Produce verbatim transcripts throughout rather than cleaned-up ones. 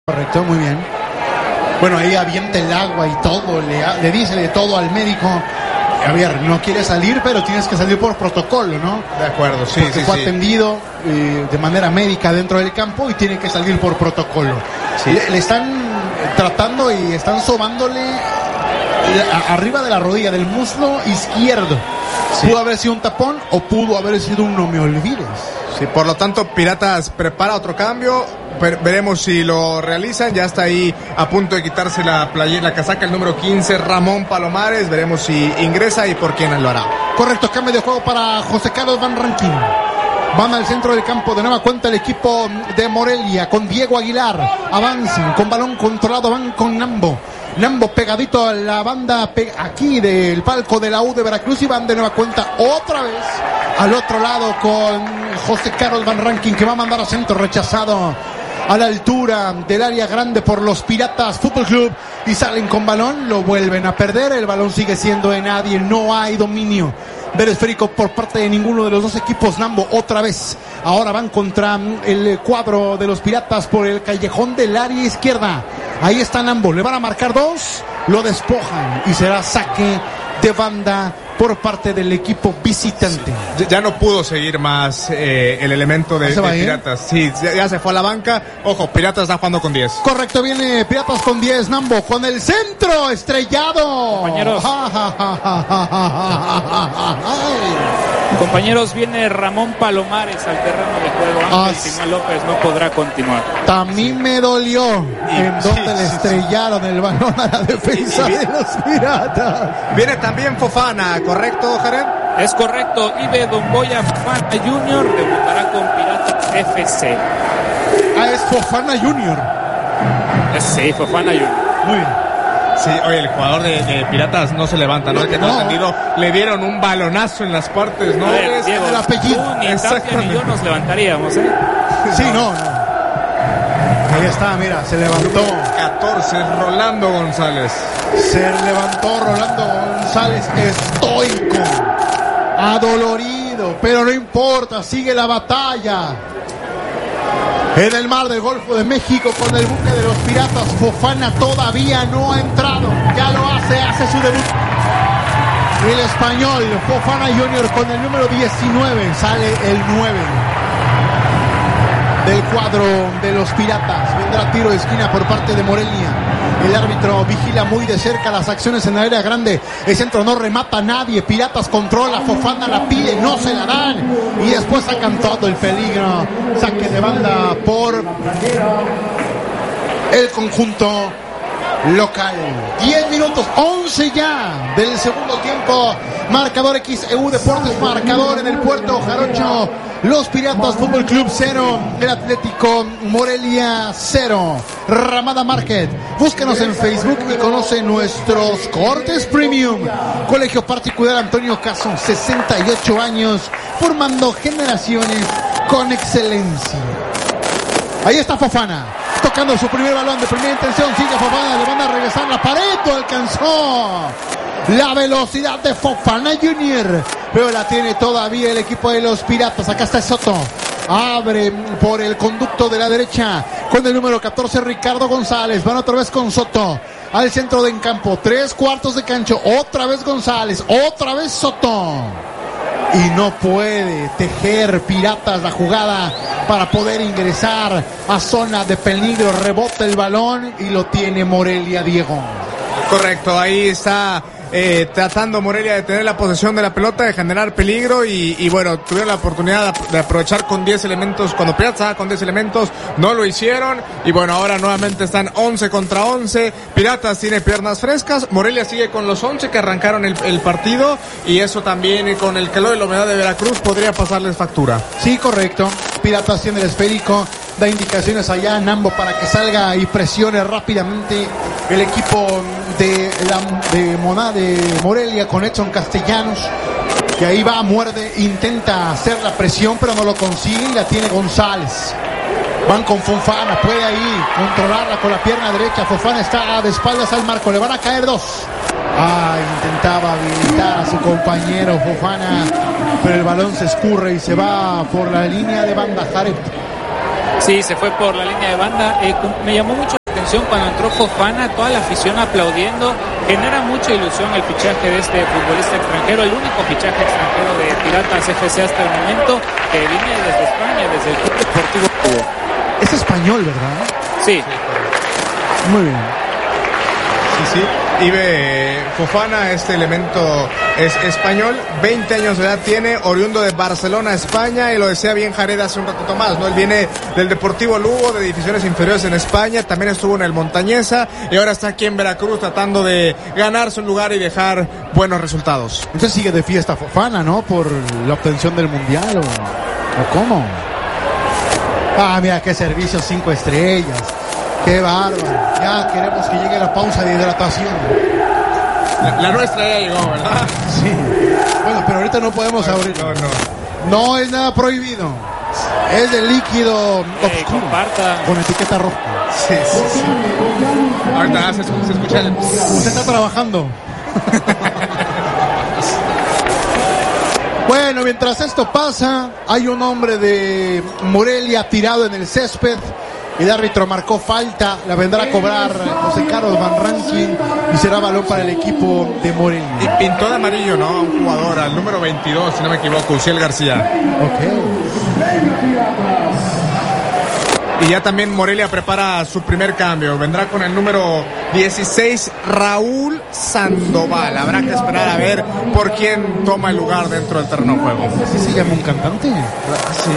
Correcto, muy bien. Bueno, ahí avienta el agua y todo, le, le dice de todo al médico. A ver, no quiere salir, pero tienes que salir por protocolo, ¿no? De acuerdo, sí, Porque sí, fue sí. atendido eh, de manera médica dentro del campo y tiene que salir por protocolo. Sí. Le, le están tratando y están sobándole a, arriba de la rodilla, del muslo izquierdo. Sí. Pudo haber sido un tapón o pudo haber sido un no me olvides. Sí, por lo tanto, Piratas prepara otro cambio. Veremos si lo realizan. Ya está ahí a punto de quitarse la playera, la casaca, el número quince, Ramón Palomares. Veremos si ingresa y por quién lo hará. Correcto, cambio de juego para José Carlos Van Rankin. Van al centro del campo, de nueva cuenta el equipo de Morelia con Diego Aguilar. Avanzan con balón controlado, van con Nambo. Nambo pegadito a la banda pe- aquí del palco de la U de Veracruz y van de nueva cuenta otra vez al otro lado con José Carlos Van Rankin, que va a mandar a centro, rechazado a la altura del área grande por los Piratas Fútbol Club y salen con balón, lo vuelven a perder, el balón sigue siendo de nadie, no hay dominio del esférico por parte de ninguno de los dos equipos. Nambo otra vez, ahora van contra el cuadro de los Piratas por el callejón del área izquierda, ahí está Nambo, le van a marcar dos, lo despojan y será saque de banda por parte del equipo visitante. Sí. Ya, ya no pudo seguir más eh, el elemento de, de Piratas. Sí, ya, ya se fue a la banca. Ojo, Piratas está jugando con diez. Correcto, viene Piratas con diez. Nambo con el centro estrellado. Compañeros. Compañeros, viene Ramón Palomares al terreno de juego. Ángel Simón López no podrá continuar. También me dolió y, en donde sí, le estrellaron el balón a la defensa y, y, de los Piratas. Viene también Fofana, ¿correcto, Jared? Es correcto, Ibe Domboya Fofana junior debutará con Piratas F C. Ah, es Fofana junior. Sí, Fofana junior. Muy bien. Sí, oye, el jugador de, de Piratas no se levanta, ¿no? El que no ha entendido, le dieron un balonazo en las partes, ¿no? Ver, Diego, el apellido. Tú, ni Tapia ni yo nos levantaríamos, ¿eh? Sí, no, no. Ahí está, mira, se levantó. catorce, Rolando González. Se levantó Rolando González, estoico, adolorido, pero no importa, sigue la batalla. En el mar del Golfo de México con el buque de los Piratas, Fofana todavía no ha entrado, ya lo hace, hace su debut. El español, Fofana junior con el número diecinueve, sale el nueve del cuadro de los Piratas. Vendrá tiro de esquina por parte de Morelia. El árbitro vigila muy de cerca las acciones en la área grande. El centro no remata a nadie. Piratas controla, Fofana la pide, no se la dan. Y después sacan todo el peligro. Saque de banda por el conjunto local. diez minutos, once ya del segundo tiempo. Marcador X E U Deportes, marcador en el Puerto Jarocho. Los Piratas Fútbol Club cero, el Atlético Morelia cero. Ramada Market. Búscanos en Facebook y conoce nuestros cortes premium. Colegio Particular Antonio Caso, sesenta y ocho años, formando generaciones con excelencia. Ahí está Fofana, tocando su primer balón de primera intención. Sigue Fofana, le van a regresar la pared, no alcanzó la velocidad de Fofana junior, pero la tiene todavía el equipo de los Piratas. Acá está Soto, abre por el conducto de la derecha con el número catorce Ricardo González. Van otra vez con Soto al centro de campo, tres cuartos de cancho, otra vez González, otra vez Soto, y no puede tejer Piratas la jugada para poder ingresar a zona de peligro. Rebota el balón y lo tiene Morelia, Diego. Correcto, ahí está eh, tratando Morelia de tener la posesión de la pelota, de generar peligro y, y bueno, tuvieron la oportunidad de, de aprovechar con diez elementos, cuando Piratas estaba con diez elementos, no lo hicieron y bueno, ahora nuevamente están once contra once, Piratas tiene piernas frescas, Morelia sigue con los once que arrancaron el, el partido y eso también con el calor y la humedad de Veracruz podría pasarles factura. Sí, correcto, Piratas tiene el esférico, da indicaciones allá a Nambo para que salga y presione rápidamente el equipo de, la, de, Mona, de Morelia con Edson Castellanos, que ahí va, muerde, intenta hacer la presión pero no lo consigue y la tiene González. Van con Fofana, puede ahí controlarla con la pierna derecha. Fofana está de espaldas al marco, le van a caer dos. Ah, intentaba habilitar a su compañero Fofana, pero el balón se escurre y se va por la línea de banda. Jared. Sí, se fue por la línea de banda. Eh, me llamó mucho atención cuando entró Fofana, toda la afición aplaudiendo. Genera mucha ilusión el fichaje de este futbolista extranjero, el único fichaje extranjero de Piratas F C hasta el momento, que viene desde España, desde el Club Deportivo Cubo. Es español, ¿verdad? Sí. Muy bien. Sí, sí. Ibe Fofana, este elemento es español, veinte años de edad tiene, oriundo de Barcelona, España, y lo decía bien Jared hace un ratito más, ¿no? Él viene del Deportivo Lugo, de divisiones inferiores en España, también estuvo en el Montañesa, y ahora está aquí en Veracruz tratando de ganarse un lugar y dejar buenos resultados. Entonces sigue de fiesta Fofana, ¿no? Por la obtención del Mundial, ¿o, o cómo? Ah, mira, qué servicio, cinco estrellas. Qué bárbaro. Ya queremos que llegue la pausa de hidratación. La, la nuestra ya llegó, ¿verdad? Sí. Bueno, pero ahorita no podemos no, abrir. No, no. No es nada prohibido. Es de líquido Hey, oscuro. comparta. Con etiqueta roja. Sí, sí, sí. Ahorita se, se escucha el... Usted está trabajando. Bueno, mientras esto pasa, hay un hombre de Morelia tirado en el césped. El árbitro marcó falta, la vendrá a cobrar José Carlos Van Rankin y será balón para el equipo de Morelia. Y pintó de amarillo, ¿no? A un jugador, al número veintidós, si no me equivoco, Uciel García. Ok. Y ya también Morelia prepara su primer cambio. Vendrá con el número dieciséis, Raúl Sandoval. Habrá que esperar a ver por quién toma el lugar dentro del terreno de juego. ¿Así se llama un cantante? Sí,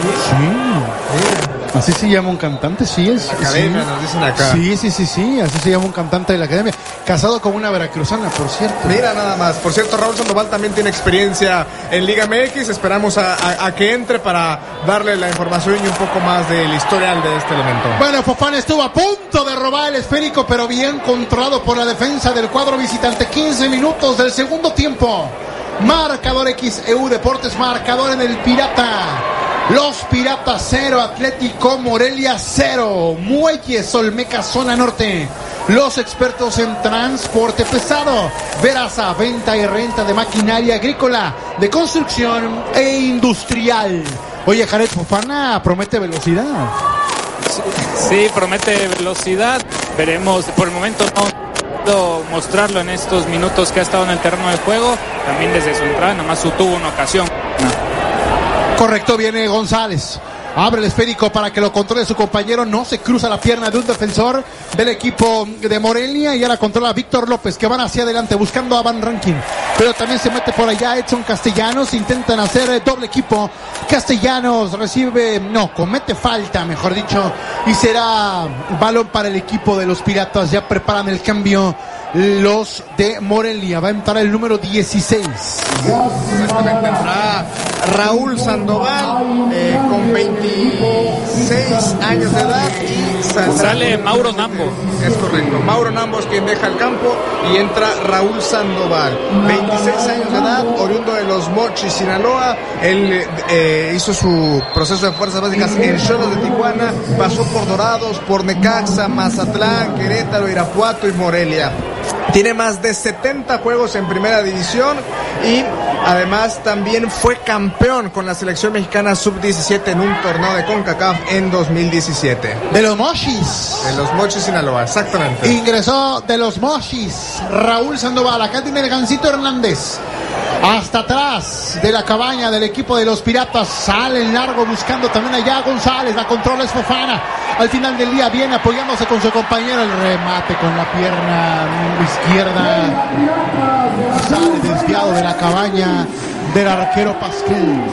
Sí. Así se llama un cantante, sí es. La academia, sí. nos dicen acá. Sí, sí, sí, sí. Así se llama un cantante de la academia. Casado con una veracruzana, por cierto. Mira nada más. Por cierto, Raúl Sandoval también tiene experiencia en Liga M X. Esperamos a, a, a que entre para darle la información y un poco más del historial de este elemento. Bueno, Fofana estuvo a punto de robar el esférico, pero bien controlado por la defensa del cuadro visitante. quince minutos del segundo tiempo. Marcador X E U Deportes, marcador en el Pirata. Los Piratas cero, Atlético Morelia cero, Muelles Olmeca zona norte. Los expertos en transporte pesado, Veraza, venta y renta de maquinaria agrícola, de construcción e industrial. Oye, Jared, Fofana promete velocidad. Sí, sí, promete velocidad. Veremos, por el momento no puedo mostrarlo en estos minutos que ha estado en el terreno de juego. También desde su entrada, nada más tuvo una ocasión. No. Correcto, viene González. Abre el esférico para que lo controle su compañero. No se cruza la pierna de un defensor del equipo de Morelia. Y ahora controla Víctor López, que van hacia adelante buscando a Van Rankin. Pero también se mete por allá Edson Castellanos. Intentan hacer doble equipo. Castellanos recibe, no, comete falta, mejor dicho. Y será balón para el equipo de los Piratas. Ya preparan el cambio los de Morelia. Va a entrar el número dieciséis. Exactamente, entrará Raúl Sandoval eh, con veintiséis años de edad y saldrá. Sale Mauro Nambo. Es correcto, Mauro Nambo es quien deja el campo y entra Raúl Sandoval, veintiséis años de edad, oriundo de Los Mochis, Sinaloa. Él eh, hizo su proceso de fuerzas básicas en Xolos de Tijuana, pasó por Dorados, por Necaxa, Mazatlán, Querétaro, Irapuato y Morelia. Tiene más de setenta juegos en primera división y además también fue campeón con la selección mexicana sub diecisiete en un torneo de CONCACAF en dos mil diecisiete. De los Mochis. De Los Mochis, Sinaloa, exactamente. Ingresó de los Mochis Raúl Sandoval. Acá tiene el Gancito Hernández. Hasta atrás de la cabaña del equipo de los Piratas. Sale en largo buscando también allá a González. La controla es Fofana. Al final del día viene apoyándose con su compañero. El remate con la pierna izquierda. Sale desviado de la cabaña del arquero Pasquel.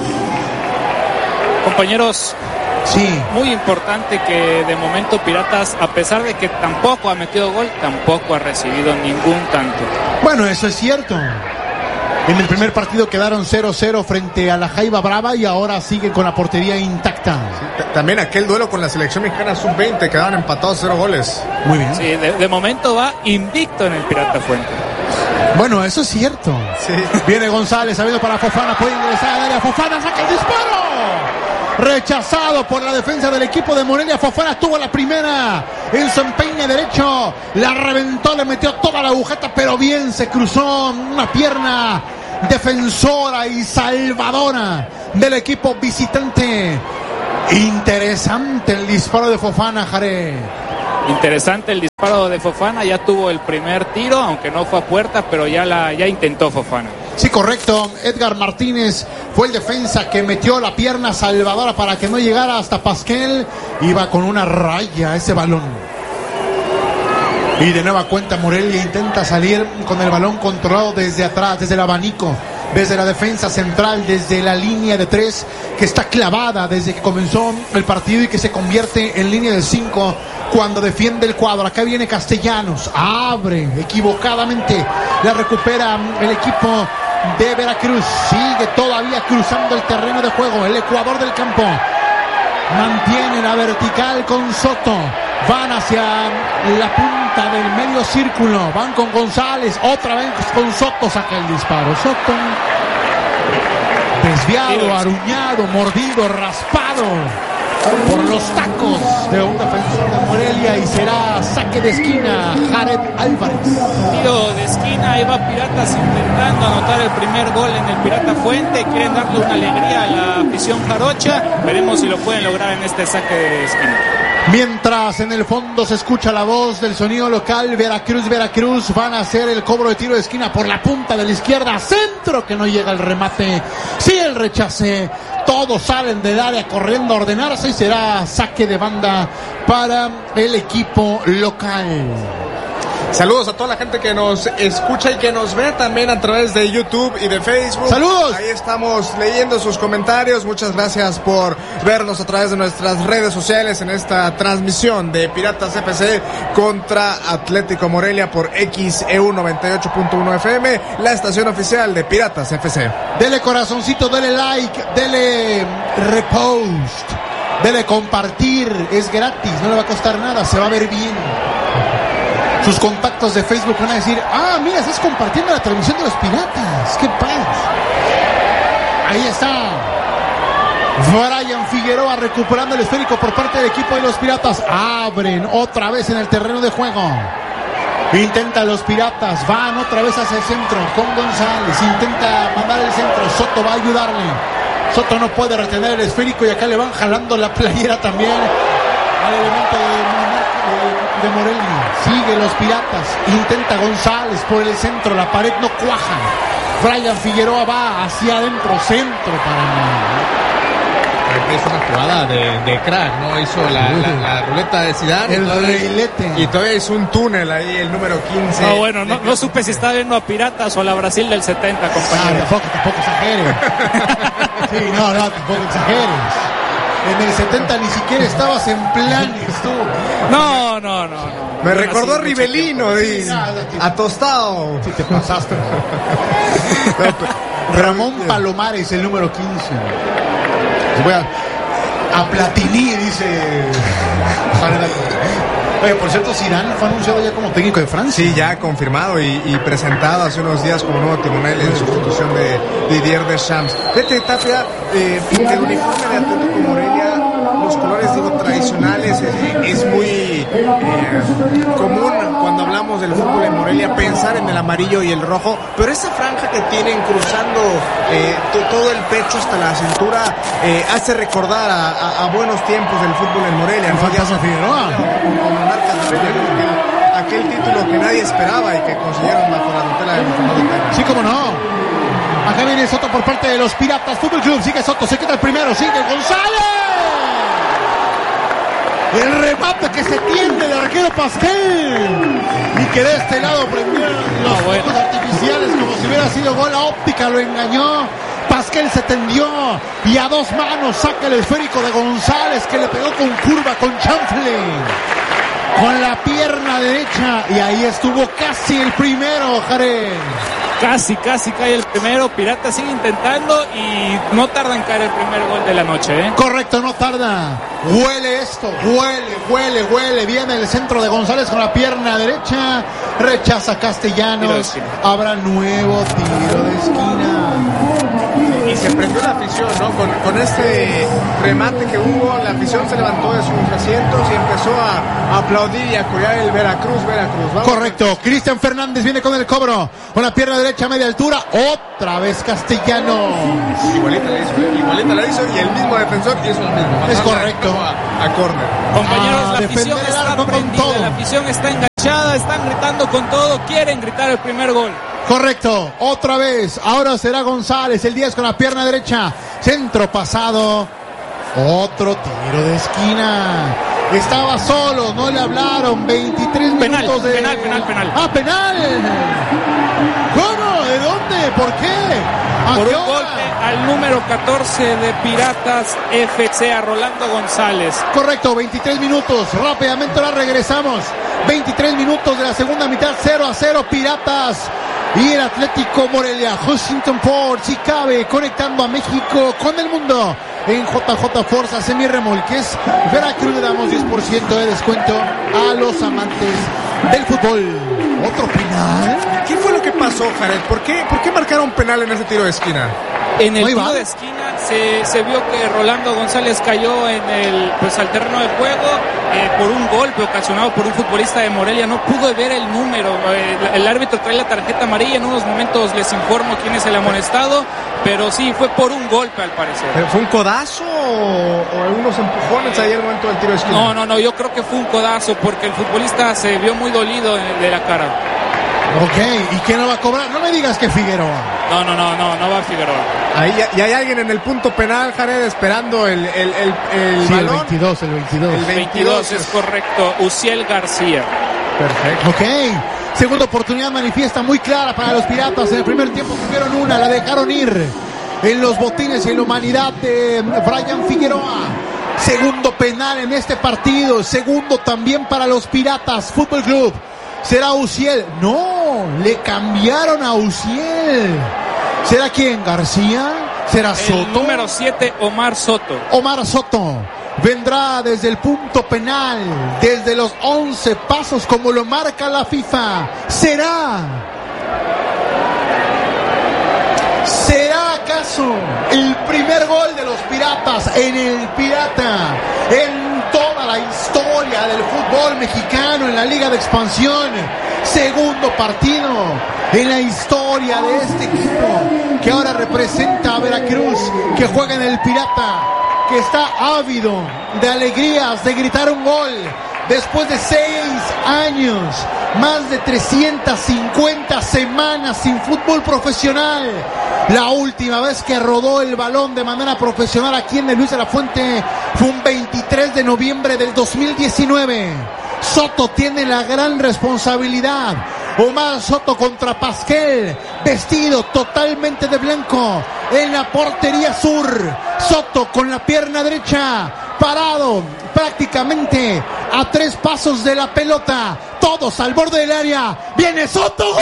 Compañeros, sí, muy importante que de momento Piratas, a pesar de que tampoco ha metido gol, tampoco ha recibido ningún tanto. Bueno, eso es cierto. En el primer partido quedaron cero cero frente a la Jaiba Brava y ahora siguen con la portería intacta. Sí, también aquel duelo con la selección mexicana sub veinte, quedaron empatados cero goles. Muy bien. Sí, de, de momento va invicto en el Pirata Fuente. Bueno, eso es cierto. Sí. Viene González, sabiendo para Fofana, puede ingresar al área. Fofana saca el disparo. Rechazado por la defensa del equipo de Morelia. Fofana tuvo la primera en su empeine derecho. La reventó, le metió toda la agujeta, pero bien se cruzó una pierna defensora y salvadora del equipo visitante. Interesante el disparo de Fofana, Jare. Interesante el disparo de Fofana, ya tuvo el primer tiro, aunque no fue a puerta, pero ya la ya intentó Fofana. Sí, correcto. Edgar Martínez fue el defensa que metió la pierna salvadora para que no llegara hasta Pasquel. Iba con una raya ese balón. Y de nueva cuenta Morelia intenta salir con el balón controlado desde atrás, desde el abanico, desde la defensa central, desde la línea de tres que está clavada desde que comenzó el partido y que se convierte en línea de cinco cuando defiende el cuadro. Acá viene Castellanos, abre equivocadamente, la recupera el equipo de Veracruz, sigue todavía cruzando el terreno de juego, el ecuador del campo, mantiene la vertical con Soto, van hacia la punta del medio círculo, van con González, otra vez con Soto, saca el disparo, Soto desviado, aruñado, mordido, raspado por los tacos de un defensor de Morelia y será saque de esquina Jared Álvarez. Tiro de esquina, ahí va Piratas intentando anotar el primer gol en el Pirata Fuente, quieren darle una alegría a la afición jarocha, veremos si lo pueden lograr en este saque de esquina. Mientras en el fondo se escucha la voz del sonido local, Veracruz, Veracruz, van a hacer el cobro de tiro de esquina por la punta de la izquierda, centro que no llega el remate, sí el rechace, todos salen del área corriendo a ordenarse y será saque de banda para el equipo local. Saludos a toda la gente que nos escucha y que nos ve también a través de YouTube y de Facebook. ¡Saludos! Ahí estamos leyendo sus comentarios. Muchas gracias por vernos a través de nuestras redes sociales en esta transmisión de Piratas F C contra Atlético Morelia por X E U noventa y ocho punto uno F M, la estación oficial de Piratas F C. Dele corazoncito, dele like, dele repost, dele compartir, es gratis, no le va a costar nada, se va a ver bien. Sus contactos de Facebook van a decir, ah, mira, estás compartiendo la transmisión de los Piratas, qué paz. Ahí está Brian Figueroa recuperando el esférico por parte del equipo de los Piratas. Abren otra vez en el terreno de juego. Intenta los Piratas, van otra vez hacia el centro con González, intenta mandar el centro, Soto va a ayudarle. Soto no puede retener el esférico y acá le van jalando la playera también al elemento de, de, de Morelia. Sigue los Piratas, intenta González por el centro, la pared no cuaja. Brian Figueroa va hacia adentro, centro para... Es una jugada de, de crack, ¿no? Hizo la, la, la ruleta de Zidane. El reilete. Y todavía hizo un túnel ahí, el número quince. No, bueno, no, no supe si estaba viendo a Piratas o a la Brasil del setenta, compañero. Ah, tampoco, tampoco exageres. Sí, no, no, tampoco exageres. En el setenta ni siquiera estabas en planes tú. No, no, no, no. Me no recordó a Rivelino, dice. Sí, a Tostado. Sí, te pasaste. Ramón Palomares, el número quince. Voy a, a Platini, dice. Oye, por cierto, Zidane fue anunciado ya como técnico de Francia. Sí, ya confirmado y, y presentado hace unos días como nuevo timonel en sustitución de Didier Deschamps. Vete, Tapia, eh, el uniforme de Atlético Morelia, los colores, digo, tradicionales, es, es muy eh, común cuando hablamos del fútbol en Morelia pensar en el amarillo y el rojo, pero esa franja que tienen cruzando eh, to, todo el pecho hasta la cintura eh, hace recordar a, a, a buenos tiempos del fútbol en Morelia, ¿no? Fantasma Figueroa. Aquel título que nadie esperaba y que consiguieron bajo la tutela del Fernando. Sí, como no. Acá viene Soto por parte de los Piratas Fútbol Club. Sigue Soto, se queda el primero, sigue González. El remate que se tiende del arquero Pasquel. Y que de este lado prendieron los ah, bueno. fuegos artificiales como si hubiera sido gol. La óptica lo engañó. Pasquel se tendió y a dos manos saca el esférico de González que le pegó con curva, con chanfle, con la pierna derecha, y ahí estuvo casi el primero, Jared. Casi, casi cae el primero. Pirata sigue intentando y no tarda en caer el primer gol de la noche, ¿eh? Correcto, no tarda. Huele esto, huele, huele, huele. Viene el centro de González con la pierna derecha. Rechaza Castellanos. Habrá nuevo tiro de esquina. y se prendió la afición, ¿no? Con, con este remate que hubo, la afición se levantó de sus asientos y empezó a, a aplaudir y a corear el Veracruz, Veracruz. Vamos. Correcto, Cristian Fernández viene con el cobro, con la pierna derecha a media altura, otra vez Castellanos. Igualita la hizo, igualita la hizo y el mismo defensor hizo lo mismo. Es correcto. A, a córner. Compañeros, Ah, la afición defender el está arco con prendida, todo. la afición está enganchada, están gritando con todo, quieren gritar el primer gol. Correcto, otra vez, ahora será González, el diez con la pierna derecha, centro pasado, otro tiro de esquina, estaba solo, no le hablaron, veintitrés Penal, minutos de... penal, penal, penal. ¡Ah, penal! ¿Cómo? ¿De dónde? ¿Por qué? ¿A Por qué un hora? golpe al número catorce de Piratas F C, a Rolando González. Correcto, veintitrés minutos, rápidamente ahora regresamos, veintitrés minutos de la segunda mitad, cero a cero Piratas y el Atlético Morelia. Huntington Ford, si cabe, conectando a México con el mundo en J J Forza Semirremolques. Veracruz le damos diez por ciento de descuento a los amantes del fútbol. Otro penal. ¿Qué fue lo que pasó, Jared? ¿Por qué, por qué marcaron penal en ese tiro de esquina? En el Ahí tiro va. de esquina se, se vio que Rolando González cayó en el, pues, al terreno de juego eh, por un golpe ocasionado por un futbolista de Morelia. No pudo ver el número. Eh, el, el árbitro trae la tarjeta amarilla. En unos momentos les informo quién es el amonestado, pero sí, fue por un golpe al parecer. ¿Fue un codazo o, o unos empujones ahí al momento del tiro de esquina? No, no, no, yo creo que fue un codazo porque el futbolista se vio muy dolido de, de la cara. Ok, ¿y quién lo va a cobrar? No me digas que Figueroa. No, no, no, no, no va Figueroa. Ahí ya, ya hay alguien en el punto penal, Jared, esperando el, el, el, el Sí, el balón. veintidós, el veintidós. El veintidós es correcto, Uciel García. Perfecto. Ok, segunda oportunidad manifiesta muy clara para los Piratas. En el primer tiempo tuvieron una, la dejaron ir en los botines y en la humanidad de Brian Figueroa. Segundo penal en este partido, segundo también para los Piratas Fútbol Club. ¿Será Uciel? No, le cambiaron a Uciel. ¿Será quién? ¿García? ¿Será Soto? El número siete, Omar Soto. Omar Soto vendrá desde el punto penal, desde los once pasos como lo marca la FIFA. ¿Será? ¿Será acaso el primer gol de los Piratas en el Pirata, en toda la historia del fútbol mexicano en la Liga de Expansión? Segundo partido en la historia de este equipo que ahora representa a Veracruz, que juega en el Pirata, que está ávido de alegrías, de gritar un gol. Después de seis años, más de trescientas cincuenta semanas sin fútbol profesional. La última vez que rodó el balón de manera profesional aquí en el Luis de la Fuente fue un veintitrés de noviembre del dos mil diecinueve. Soto tiene la gran responsabilidad. Omar Soto contra Pasquel, vestido totalmente de blanco en la portería sur. Soto con la pierna derecha, parado prácticamente a tres pasos de la pelota, todos al borde del área. Viene Soto, gol.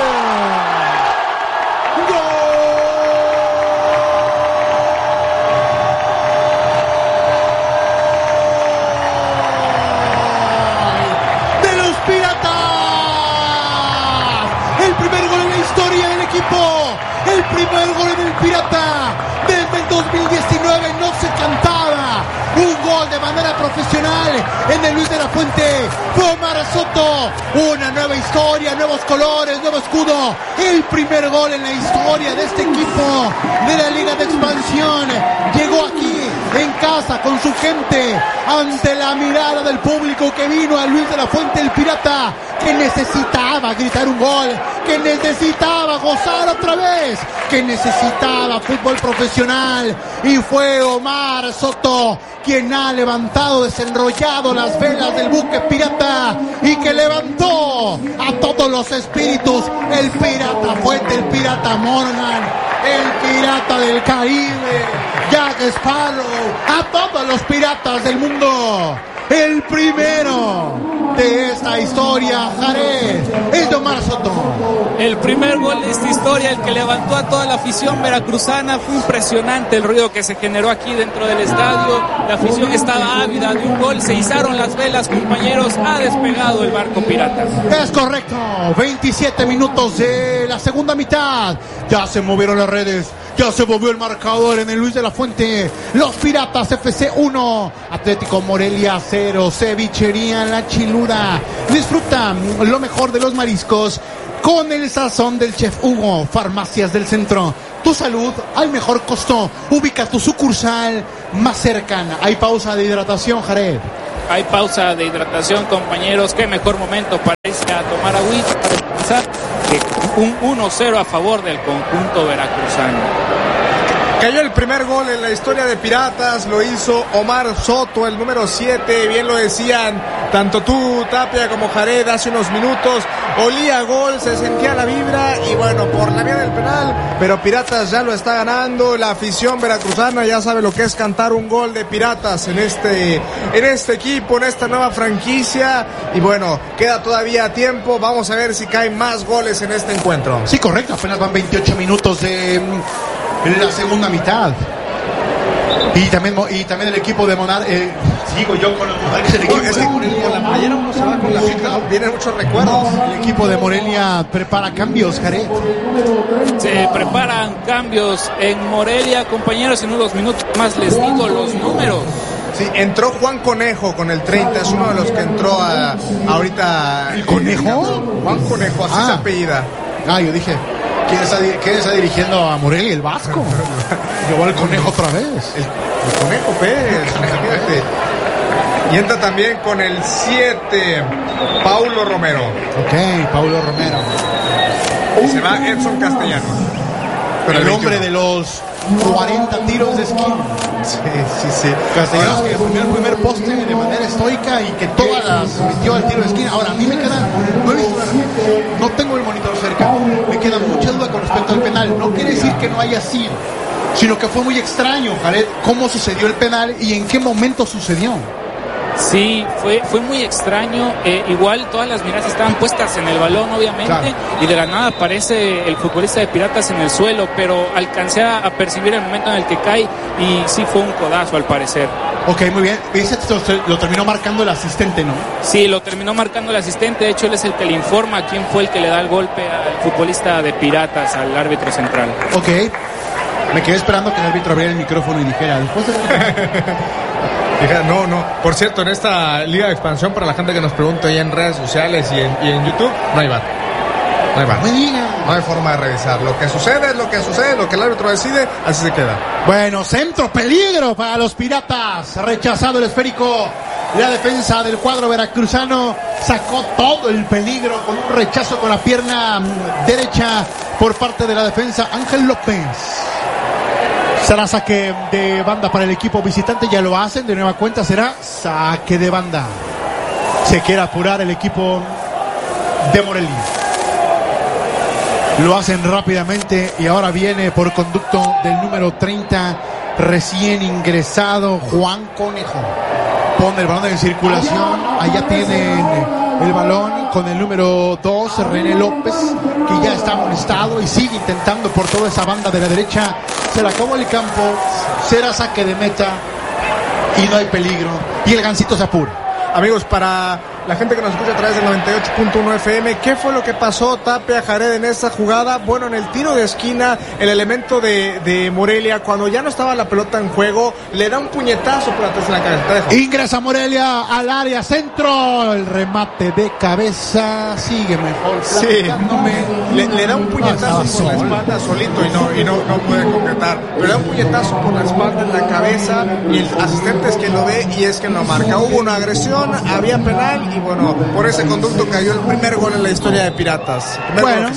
¡Gol! El primer gol en el Pirata desde el dos mil diecinueve, no se cantaba un gol de manera profesional en el Luis de la Fuente. Fue Omar Soto, una nueva historia, nuevos colores, nuevo escudo. El primer gol en la historia de este equipo de la Liga de Expansión. Llegó aquí en casa con su gente, ante la mirada del público que vino a Luis de la Fuente, el Pirata, que necesitaba gritar un gol, que necesitaba gozar otra vez, que necesitaba fútbol profesional, y fue Omar Soto quien ha levantado, desenrollado las velas del buque pirata y que levantó a todos los espíritus, el Pirata Fuente, el Pirata Morgan, el Pirata del Caribe, Jack Sparrow, a todos los piratas del mundo. El primero de esta historia, Jared, es de Omar Soto. El primer gol de esta historia, el que levantó a toda la afición veracruzana. Fue impresionante el ruido que se generó aquí dentro del estadio. La afición estaba ávida de un gol. Se izaron las velas, compañeros. Ha despegado el barco pirata. Es correcto. veintisiete minutos de la segunda mitad. Ya se movieron las redes. Ya se movió el marcador en el Luis de la Fuente. Los Piratas F C uno, Atlético Morelia cero. Cevichería La Chiluda. Disfruta lo mejor de los mariscos con el sazón del chef Hugo. Farmacias del Centro. Tu salud al mejor costo. Ubica tu sucursal más cercana. Hay pausa de hidratación, Jared. Hay pausa de hidratación, compañeros. Qué mejor momento para irse a tomar agüita, para descansar, que un uno cero a favor del conjunto veracruzano. Cayó el primer gol en la historia de Piratas, lo hizo Omar Soto, el número siete, bien lo decían tanto tú, Tapia, como Jared hace unos minutos. Olía gol, se sentía la vibra y bueno, por la vía del penal, pero Piratas ya lo está ganando. La afición veracruzana ya sabe lo que es cantar un gol de Piratas en este, en este equipo, en esta nueva franquicia. Y bueno, queda todavía tiempo, vamos a ver si caen más goles en este encuentro. Sí, correcto, apenas van veintiocho minutos de la segunda mitad. Y también, y también el equipo de Monar, eh, sigo yo con los Monarcas, el equipo de Morelia. Con la playera uno se va con la gente, ¿no? Vienen muchos recuerdos. El equipo de Morelia prepara cambios, Jared. Se preparan cambios en Morelia, compañeros. En unos minutos más les digo los números. Sí, entró Juan Conejo con el treinta, es uno de los que entró a, ahorita. ¿El Conejo? Juan Conejo, así ah. se apellida. Ah, yo dije, ¿quién está, quién está dirigiendo a Morelia? El Vasco. Llevó al Conejo otra vez. El, el Conejo Pérez, fíjate. Y entra también con el siete, Paulo Romero. Ok, Paulo Romero. Y se va Edson Castellanos. Pero el hombre de los cuarenta tiros de esquina. Sí, sí, sí. Castellanos que defendió el primer poste de manera estoica y que todas las metió al tiro de esquina. Ahora, a mí me queda, no he visto la repetición, no tengo el monitor cerca, me queda mucha duda con respecto al penal. No quiere decir que no haya sido, sino que fue muy extraño, Jared, cómo sucedió el penal y en qué momento sucedió. Sí, fue fue muy extraño. Eh, igual todas las miradas estaban puestas en el balón, obviamente, claro. Y de la nada aparece el futbolista de Piratas en el suelo, pero alcancé a, a percibir el momento en el que cae y sí fue un codazo al parecer. Ok, muy bien. Ese lo, lo terminó marcando el asistente, ¿no? Sí, lo terminó marcando el asistente. De hecho, él es el que le informa quién fue el que le da el golpe al futbolista de Piratas, al árbitro central. Ok. Me quedé esperando que el árbitro abriera el micrófono y dijera, después de... No, no. Por cierto, en esta liga de expansión, para la gente que nos pregunta ahí en redes sociales y en, y en YouTube, no hay V A R. No hay V A R. No me digan. No hay forma de revisar. Lo que sucede es lo que sucede, lo que el árbitro decide, así se queda. Bueno, centro, peligro para los Piratas. Rechazado el esférico. La defensa del cuadro veracruzano sacó todo el peligro con un rechazo con la pierna derecha por parte de la defensa. Ángel López. Será saque de banda para el equipo visitante, ya lo hacen de nueva cuenta, será saque de banda. Se quiere apurar el equipo de Morelia. Lo hacen rápidamente y ahora viene por conducto del número treinta, recién ingresado, Juan Conejo. Pone el balón en circulación, allá tienen el balón con el número dos, René López, que ya está amonestado y sigue intentando por toda esa banda de la derecha. Se le acabó el campo, será saque de meta y no hay peligro. Y el Gansito se apura. Amigos, para la gente que nos escucha a través del noventa y ocho punto uno F M, ¿qué fue lo que pasó, Tapia, Jared, en esa jugada? Bueno, en el tiro de esquina, el elemento de, de Morelia, cuando ya no estaba la pelota en juego, le da un puñetazo por atrás en la cabeza. Ingresa Morelia al área centro, el remate de cabeza, sigue mejor. Sí, le, le da un puñetazo no, por la espalda solito y no, y no, no puede concretar, pero le da un puñetazo por la espalda en la cabeza y el asistente es quien lo ve y es quien lo marca. Hubo una agresión, había penal y bueno, por ese conducto cayó el primer gol en la historia de Piratas. Bueno,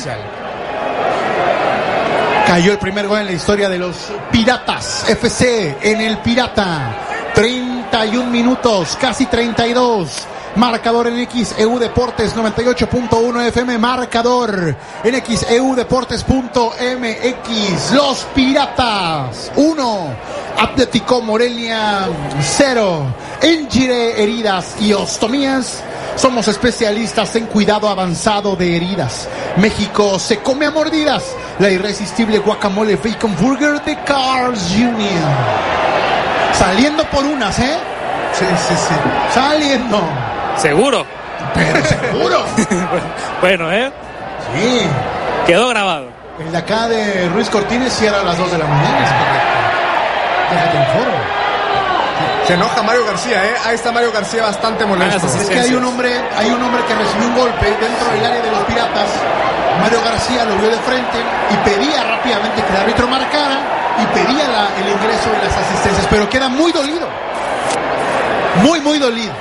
cayó el primer gol en la historia de los Piratas F C en el Pirata. treinta y un minutos, casi treinta y dos Marcador en X E U Deportes noventa y ocho punto uno F M. Marcador en X E U Deportes punto M X. Los Piratas uno, Atlético Morelia cero. En Gire Heridas y Ostomías somos especialistas en cuidado avanzado de heridas. México se come a mordidas. La irresistible guacamole Bacon Burger de Carl's junior Saliendo por unas, ¿eh? Sí, sí, sí. Saliendo. ¿Seguro? Pero seguro. Bueno, ¿eh? Sí. Quedó grabado. El de acá de Ruiz Cortines cierra a las dos de la mañana, es correcto. Déjate informo. Se enoja Mario García, ¿eh? Ahí está Mario García bastante molesto. Es que hay un hombre, hay un hombre que recibió un golpe dentro del área de los Piratas. Mario García lo vio de frente y pedía rápidamente que el árbitro marcara y pedía la, el ingreso de las asistencias, pero queda muy dolido. Muy, muy dolido.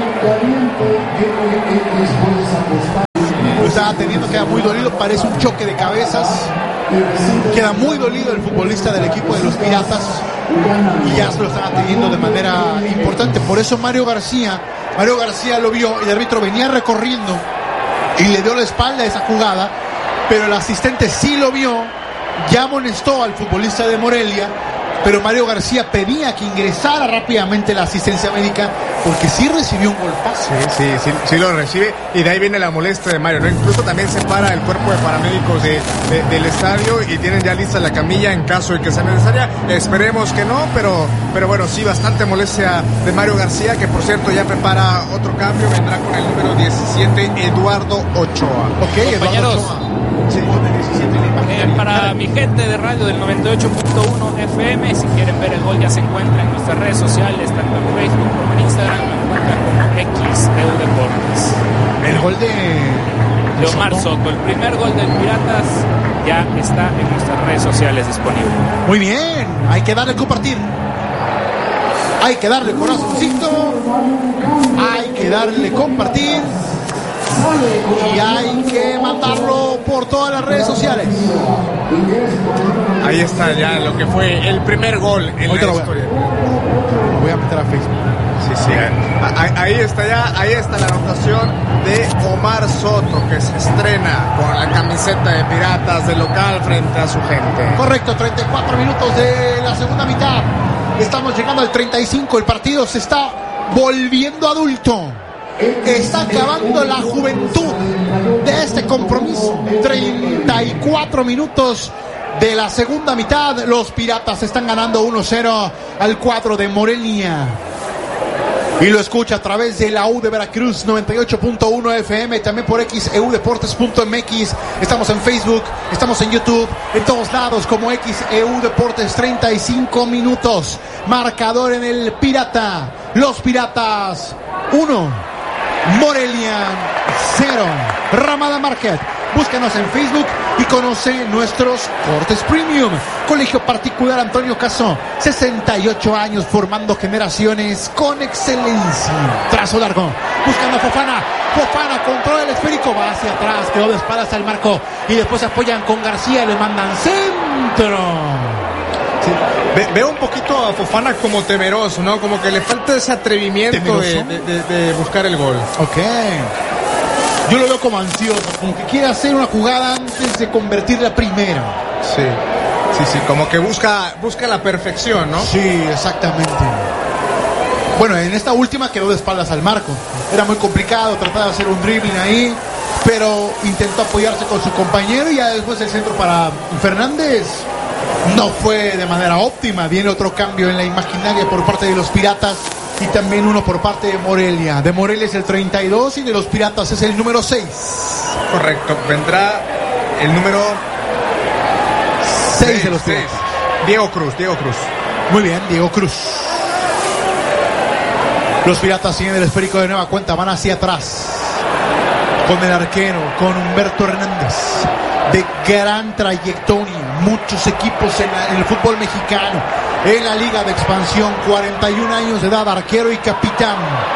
Lo estaba teniendo, queda muy dolido, parece un choque de cabezas. Queda muy dolido el futbolista del equipo de los Piratas y ya se lo estaba teniendo de manera importante. Por eso Mario García, Mario García lo vio, el árbitro venía recorriendo y le dio la espalda a esa jugada, pero el asistente sí lo vio, ya amonestó al futbolista de Morelia, pero Mario García pedía que ingresara rápidamente la asistencia médica porque sí recibió un golpazo. Sí, sí, sí, sí lo recibe y de ahí viene la molestia de Mario, ¿no? Incluso también se para el cuerpo de paramédicos de, de, del estadio y tienen ya lista la camilla en caso de que sea necesaria. Esperemos que no, pero, pero bueno, sí, bastante molestia de Mario García, que por cierto ya prepara otro cambio, vendrá con el número diecisiete, Eduardo Ochoa. Ok, compañeros. Eduardo Ochoa. Sí, diecisiete, Eh, para mi gente de radio del noventa y ocho punto uno F M, si quieren ver el gol ya se encuentra en nuestras redes sociales, tanto en Facebook como en Instagram, lo encuentran como X E U Deportes. El gol de de Omar Soto, el primer gol del Piratas, ya está en nuestras redes sociales disponible. Muy bien, hay que darle compartir. Hay que darle corazoncito. Hay que darle compartir. Y hay que mandarlo por todas las redes sociales. Ahí está ya lo que fue el primer gol en Ahorita la lo historia. Lo voy a meter a Facebook. Sí, sí, ahí, ahí está ya, ahí está la anotación de Omar Soto, que se estrena con la camiseta de Piratas de local frente a su gente. Correcto, treinta y cuatro minutos de la segunda mitad. Estamos llegando al treinta y cinco. El partido se está volviendo adulto. Está acabando la juventud de este compromiso. treinta y cuatro minutos de la segunda mitad. Los Piratas están ganando uno cero al cuadro de Morelia. Y lo escucha a través de la U de Veracruz noventa y ocho punto uno F M, también por X E U Deportes punto M X. Estamos en Facebook, estamos en YouTube, en todos lados como X E U Deportes. Treinta y cinco minutos. Marcador en el Pirata. Los Piratas uno, Morelia cero. Ramada Market. Búscanos en Facebook y conoce nuestros cortes premium. Colegio Particular Antonio Caso, sesenta y ocho años formando generaciones con excelencia. Trazo largo, buscando a Fofana. Fofana controla el esférico, va hacia atrás, quedó de espaldas al marco y después se apoyan con García y le mandan centro. Sí. Ve, veo un poquito a Fofana como temeroso, ¿no? Como que le falta ese atrevimiento de, de, de, de buscar el gol. Ok. Yo lo veo como ansioso, como que quiere hacer una jugada antes de convertir la primera. Sí, sí, sí, como que busca, busca la perfección, ¿no? Sí, exactamente. Bueno, en esta última quedó de espaldas al marco. Era muy complicado tratar de hacer un dribbling ahí, pero intentó apoyarse con su compañero y ya después el centro para Fernández no fue de manera óptima. Viene otro cambio en la imaginaria por parte de los Piratas. Y también uno por parte de Morelia. De Morelia es el treinta y dos y de los Piratas es el número seis. Correcto, vendrá el número seis de los Piratas. Diego Cruz, Diego Cruz. Muy bien, Diego Cruz. Los Piratas tienen el esférico de nueva cuenta, van hacia atrás. Con el arquero, con Humberto Hernández. De gran trayectoria, muchos equipos en, la, en el fútbol mexicano. En la Liga de Expansión, cuarenta y un años de edad, arquero y capitán.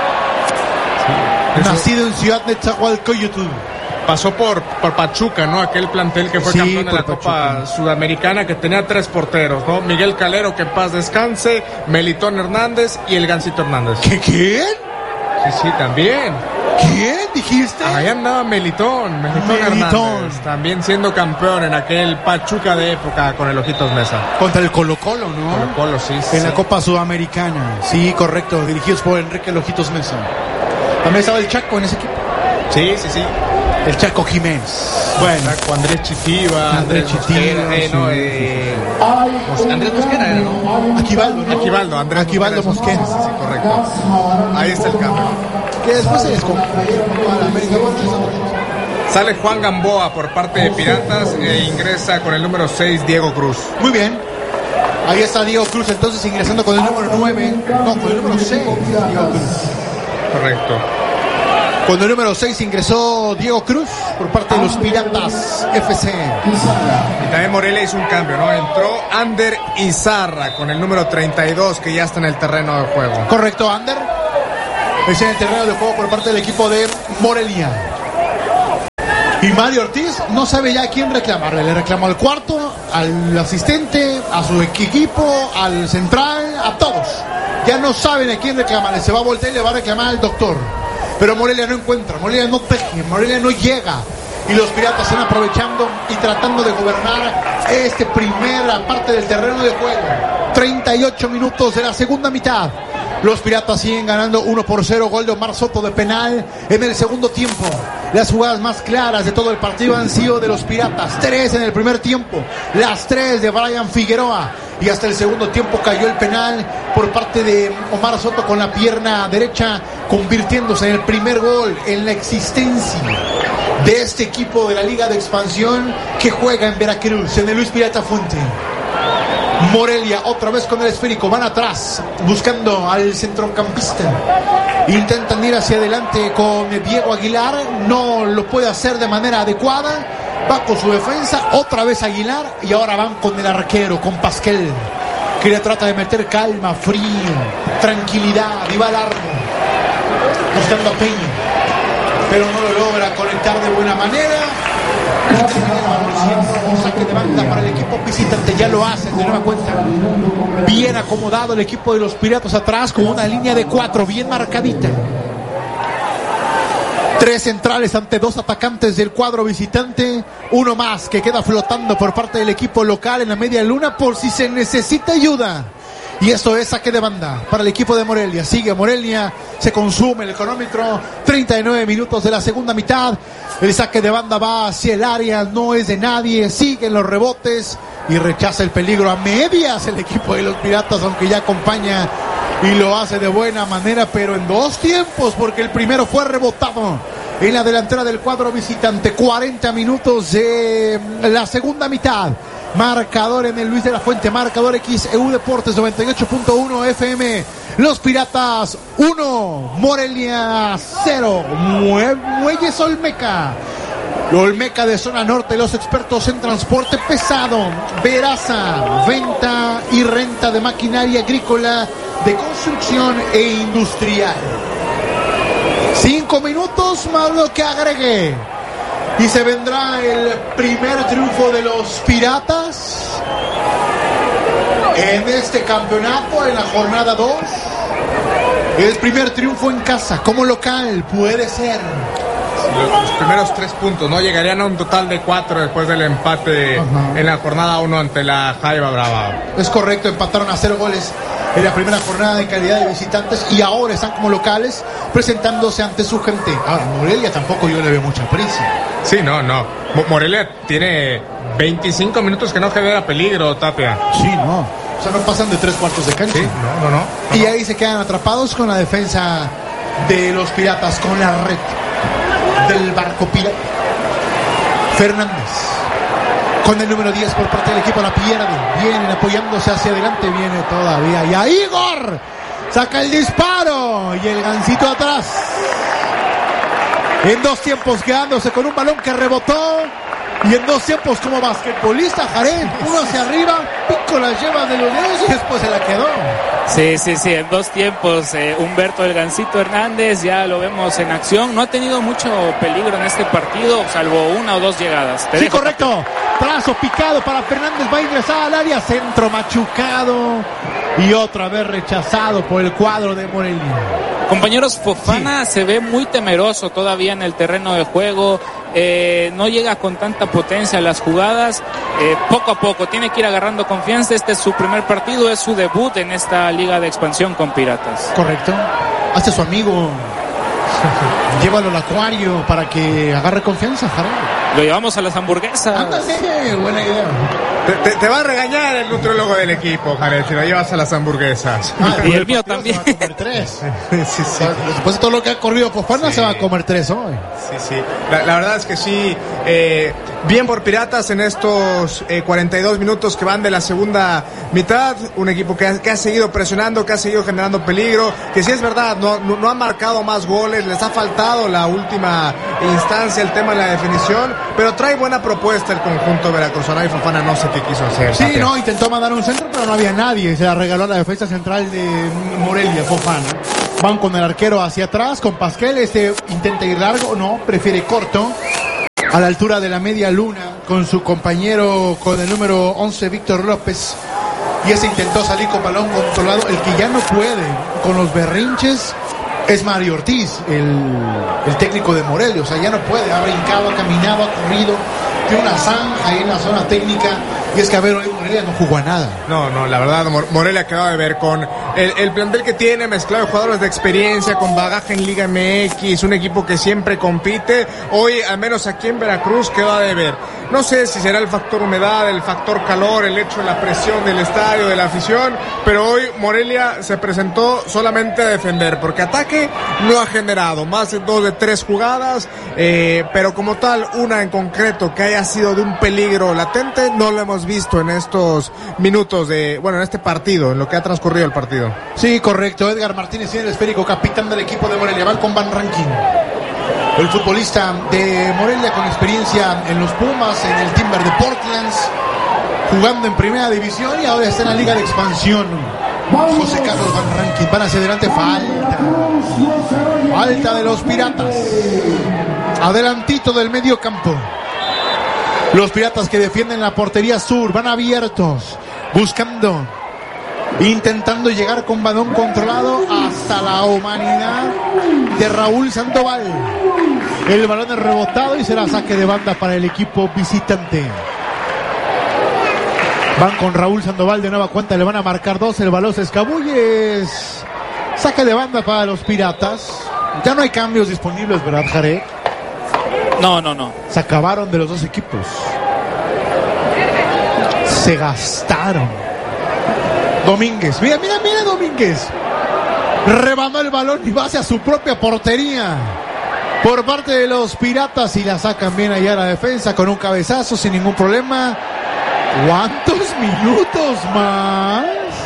Sí, nacido en Ciudad Nezahualcóyotl. Pasó por, por Pachuca, ¿no? Aquel plantel que fue sí, campeón de la Pachuca. Copa Sudamericana, que tenía tres porteros, ¿no? Miguel Calero, que en paz descanse, Melitón Hernández y el Gansito Hernández. ¿Qué? ¿Quién? Sí, sí, también. ¿Quién dijiste? Ahí andaba Melitón, Melitón, Melitón. Hernández, también siendo campeón en aquel Pachuca de época con el Ojitos Mesa. Contra el Colo-Colo, ¿no? Colo-Colo, sí, sí. En sí. la Copa Sudamericana. Sí, correcto. Dirigidos por Enrique Lojitos Mesa. También estaba el Chaco en ese equipo. Sí, sí, sí. El Chaco Jiménez. Bueno. Chaco, Andrés Chitiba, Andrés Andrés Chitiba, Mosquera, eh, no, sí, eh, Mos- Andrés Mosquera era, ¿no? Aquivaldo, ¿no? Aquivaldo, Andrés Aquivaldo Mosquera. Sí, sí, correcto. Ahí está el cambio. Que después se descompone a la América. Sale Juan Gamboa por parte de Piratas e ingresa con el número seis Diego Cruz. Muy bien. Ahí está Diego Cruz entonces ingresando con el número nueve. No, con el número seis. Diego Cruz. Correcto. Con el número seis ingresó Diego Cruz por parte de los Piratas F C. Y también Morelia hizo un cambio, ¿no? Entró Ander Izarra con el número treinta y dos que ya está en el terreno de juego. Correcto, Ander. Es en el terreno de juego por parte del equipo de Morelia. Y Mario Ortiz no sabe ya a quién reclamarle. Le reclamó al cuarto, al asistente, a su equipo, al central, a todos. Ya no saben a quién reclamarle. Se va a voltear y le va a reclamar al doctor. Pero Morelia no encuentra, Morelia no teje, Morelia no llega. Y los Piratas están aprovechando y tratando de gobernar este primera parte del terreno de juego. treinta y ocho minutos de la segunda mitad. Los Piratas siguen ganando uno por cero. Gol de Omar Soto de penal en el segundo tiempo. Las jugadas más claras de todo el partido han sido de los Piratas. Tres en el primer tiempo. Las tres de Brian Figueroa. Y hasta el segundo tiempo cayó el penal por parte de Omar Soto con la pierna derecha, convirtiéndose en el primer gol en la existencia de este equipo de la Liga de Expansión que juega en Veracruz, en el Luis Pirata Fuente. Morelia otra vez con el esférico, van atrás buscando al centrocampista, intentan ir hacia adelante con Diego Aguilar, no lo puede hacer de manera adecuada, va con su defensa, otra vez Aguilar y ahora van con el arquero, con Pasquel, que le trata de meter calma, frío, tranquilidad y va largo buscando a Peña, pero no lo logra conectar de buena manera. Saque de banda para el equipo visitante, ya lo hacen de nueva cuenta. Bien acomodado el equipo de los Piratas atrás con una línea de cuatro bien marcadita. Tres centrales ante dos atacantes del cuadro visitante. Uno más que queda flotando por parte del equipo local en la media luna por si se necesita ayuda. Y esto es saque de banda para el equipo de Morelia. Sigue Morelia, se consume el cronómetro. treinta y nueve minutos de la segunda mitad. El saque de banda va hacia el área, no es de nadie. Siguen los rebotes y rechaza el peligro a medias el equipo de los Piratas, aunque ya acompaña y lo hace de buena manera, pero en dos tiempos, porque el primero fue rebotado en la delantera del cuadro visitante. cuarenta minutos de la segunda mitad. Marcador en el Luis de la Fuente, marcador X E U Deportes noventa y ocho punto uno F M. Los Piratas uno, Morelia cero. Mue- Muelles Olmeca. Olmeca de zona norte, los expertos en transporte pesado. Veraza, venta y renta de maquinaria agrícola, de construcción e industrial. Cinco minutos más lo que agregué. Y se vendrá el primer triunfo de los Piratas en este campeonato, en la jornada dos. El primer triunfo en casa, como local, puede ser. Los, los primeros tres puntos, ¿no? Llegarían a un total de cuatro después del empate. Ajá. En la jornada uno ante la Jaiba Brava. Es correcto, empataron a cero goles en la primera jornada de calidad de visitantes y ahora están como locales presentándose ante su gente. Ahora, Morelia tampoco yo le veo mucha prisa. Sí, no, no. Morelia tiene veinticinco minutos que no genera peligro, Tapia. Sí, no. O sea, no pasan de tres cuartos de cancha. Sí, no, no, no. no y no. ahí se quedan atrapados con la defensa de los Piratas, con la red del barco pirata. Fernández, con el número diez por parte del equipo, la pierde. Vienen apoyándose hacia adelante, viene todavía. Y a Igor saca el disparo y el gancito atrás. En dos tiempos quedándose con un balón que rebotó. Y en dos tiempos como basquetbolista, Jared, uno hacia arriba, Pico la lleva de los dedos y después se la quedó. Sí, sí, sí, en dos tiempos, eh, Humberto el Gancito Hernández, ya lo vemos en acción, no ha tenido mucho peligro en este partido, salvo una o dos llegadas. Te Sí, dejo, correcto. trazo picado para Fernández, va a ingresar al área, centro machucado y otra vez rechazado por el cuadro de Morelia. Compañeros, Fofana sí. se ve muy temeroso todavía en el terreno de juego, eh, no llega con tanta potencia a las jugadas, eh, poco a poco tiene que ir agarrando confianza. Este es su primer partido, es su debut en esta liga de expansión con Piratas. Correcto, hazte su amigo, llévalo al acuario para que agarre confianza, Jared. Lo llevamos a las hamburguesas. Ándale, buena idea. Te, te, te va a regañar el nutriólogo del equipo, Jared, si lo llevas a las hamburguesas. Ah, y el mío también. Se va a comer tres. sí, sí. Después de todo lo que ha corrido Fofana, sí. se va a comer tres hoy. Sí, sí. La, la verdad es que sí. Eh, bien por Piratas en estos eh, cuarenta y dos minutos que van de la segunda mitad. Un equipo que ha, que ha seguido presionando, que ha seguido generando peligro. Que sí es verdad, no, no, no ha marcado más goles. Les ha faltado la última instancia, el tema de la definición. Pero trae buena propuesta el conjunto veracruzano y Fofana no sé qué quiso hacer. Sí, Tapia. no, intentó mandar un centro, pero no había nadie. Se la regaló a la defensa central de Morelia, Fofana. Van con el arquero hacia atrás, con Pasquel. Este intenta ir largo, no, prefiere corto. A la altura de la media luna, con su compañero, con el número once, Víctor López. Y ese intentó salir con balón controlado. El que ya no puede con los berrinches es Mario Ortiz, el, el técnico de Morelia. O sea, ya no puede, ha brincado, ha caminado, ha corrido, tiene una zanja ahí en la zona técnica. Y es que a ver, hoy Morelia no jugó a nada. No, no, la verdad, Morelia quedó de ver con el, el plantel que tiene, mezclado de jugadores de experiencia, con bagaje en Liga M X, un equipo que siempre compite. Hoy, al menos aquí en Veracruz, quedó de ver. No sé si será el factor humedad, el factor calor, el hecho de la presión del estadio, de la afición, pero hoy Morelia se presentó solamente a defender, porque ataque no ha generado más de dos de tres jugadas, eh, pero como tal, una en concreto que haya sido de un peligro latente, no lo hemos visto en estos minutos de, bueno, en este partido, en lo que ha transcurrido el partido. Sí, correcto. Edgar Martínez tiene el esférico, capitán del equipo de Morelia. Va con Van Rankin, el futbolista de Morelia con experiencia en los Pumas, en el Timber de Portland, jugando en primera división y ahora está en la liga de expansión. José Carlos Van Rankin, van hacia adelante, falta. Falta de los Piratas. Adelantito del medio campo. Los Piratas que defienden la portería sur, van abiertos, buscando, intentando llegar con balón controlado hasta la humanidad de Raúl Sandoval. El balón es rebotado y será saque de banda para el equipo visitante. Van con Raúl Sandoval de nueva cuenta, le van a marcar dos, el balón se escabulle. Saque de banda para los Piratas. Ya no hay cambios disponibles, ¿verdad, Jared? No, no, no. Se acabaron de los dos equipos. Se gastaron. Domínguez, mira, mira, mira Domínguez. Rebanó el balón y va hacia su propia portería. Por parte de los Piratas y la sacan bien allá a la defensa con un cabezazo sin ningún problema. ¿Cuántos minutos más?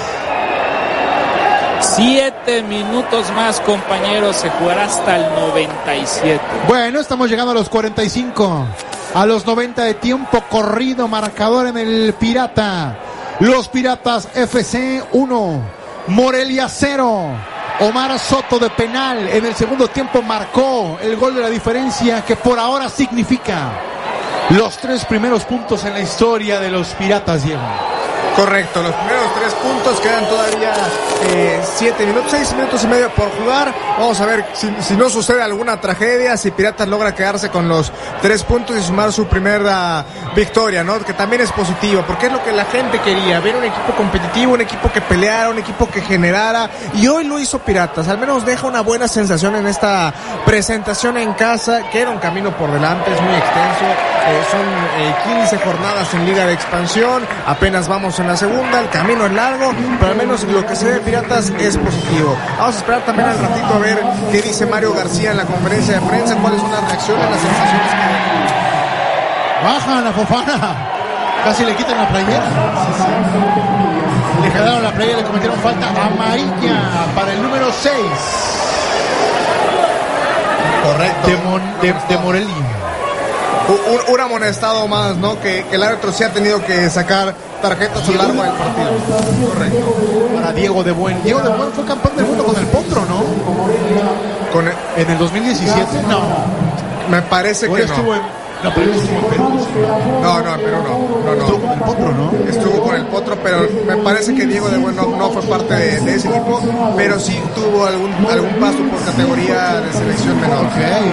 Siete minutos más, compañeros. Se jugará hasta el noventa y siete. Bueno, estamos llegando a los cuarenta y cinco. A los noventa de tiempo corrido. Marcador en el Pirata. Los Piratas F C uno. Morelia cero. Omar Soto de penal en el segundo tiempo marcó el gol de la diferencia que por ahora significa los tres primeros puntos en la historia de los Piratas, Diego. Correcto, los primeros tres puntos, quedan todavía eh, siete minutos, seis minutos y medio por jugar. Vamos a ver si, si no sucede alguna tragedia, si Piratas logra quedarse con los tres puntos y sumar su primera victoria, ¿no? Que también es positivo, porque es lo que la gente quería, ver un equipo competitivo, un equipo que peleara, un equipo que generara, y hoy lo hizo Piratas. Al menos deja una buena sensación en esta presentación en casa, que era un camino por delante, es muy extenso, eh, son eh, quince jornadas en Liga de Expansión, apenas vamos en la segunda, el camino es largo, pero al menos lo que se ve de Piratas es positivo. Vamos a esperar también al ratito a ver qué dice Mario García en la conferencia de prensa, cuáles son las reacciones, las sensaciones que... Bajan a Fofana, casi le quitan la playera. Le jalaron la playera, le cometieron falta amarilla para el número seis. Correcto. De, Mon, de, de Morelia. Un, un amonestado más, ¿no? Que, que el árbitro sí ha tenido que sacar tarjetas a lo largo del partido. Correcto. Para Diego de Buen. Diego de Buen fue campeón del mundo con el Potro, ¿no? Con el, en el dos mil diecisiete, no. Me parece Hoy que estuvo no. En, No, pero él estuvo en Perú. No, no, en Perú no. no, no. Estuvo con el Potro, ¿no? Estuvo con el Potro, pero me parece que Diego de Buen no, no fue parte de, de ese equipo, pero sí tuvo algún, algún paso por categoría de selección menor. Okay.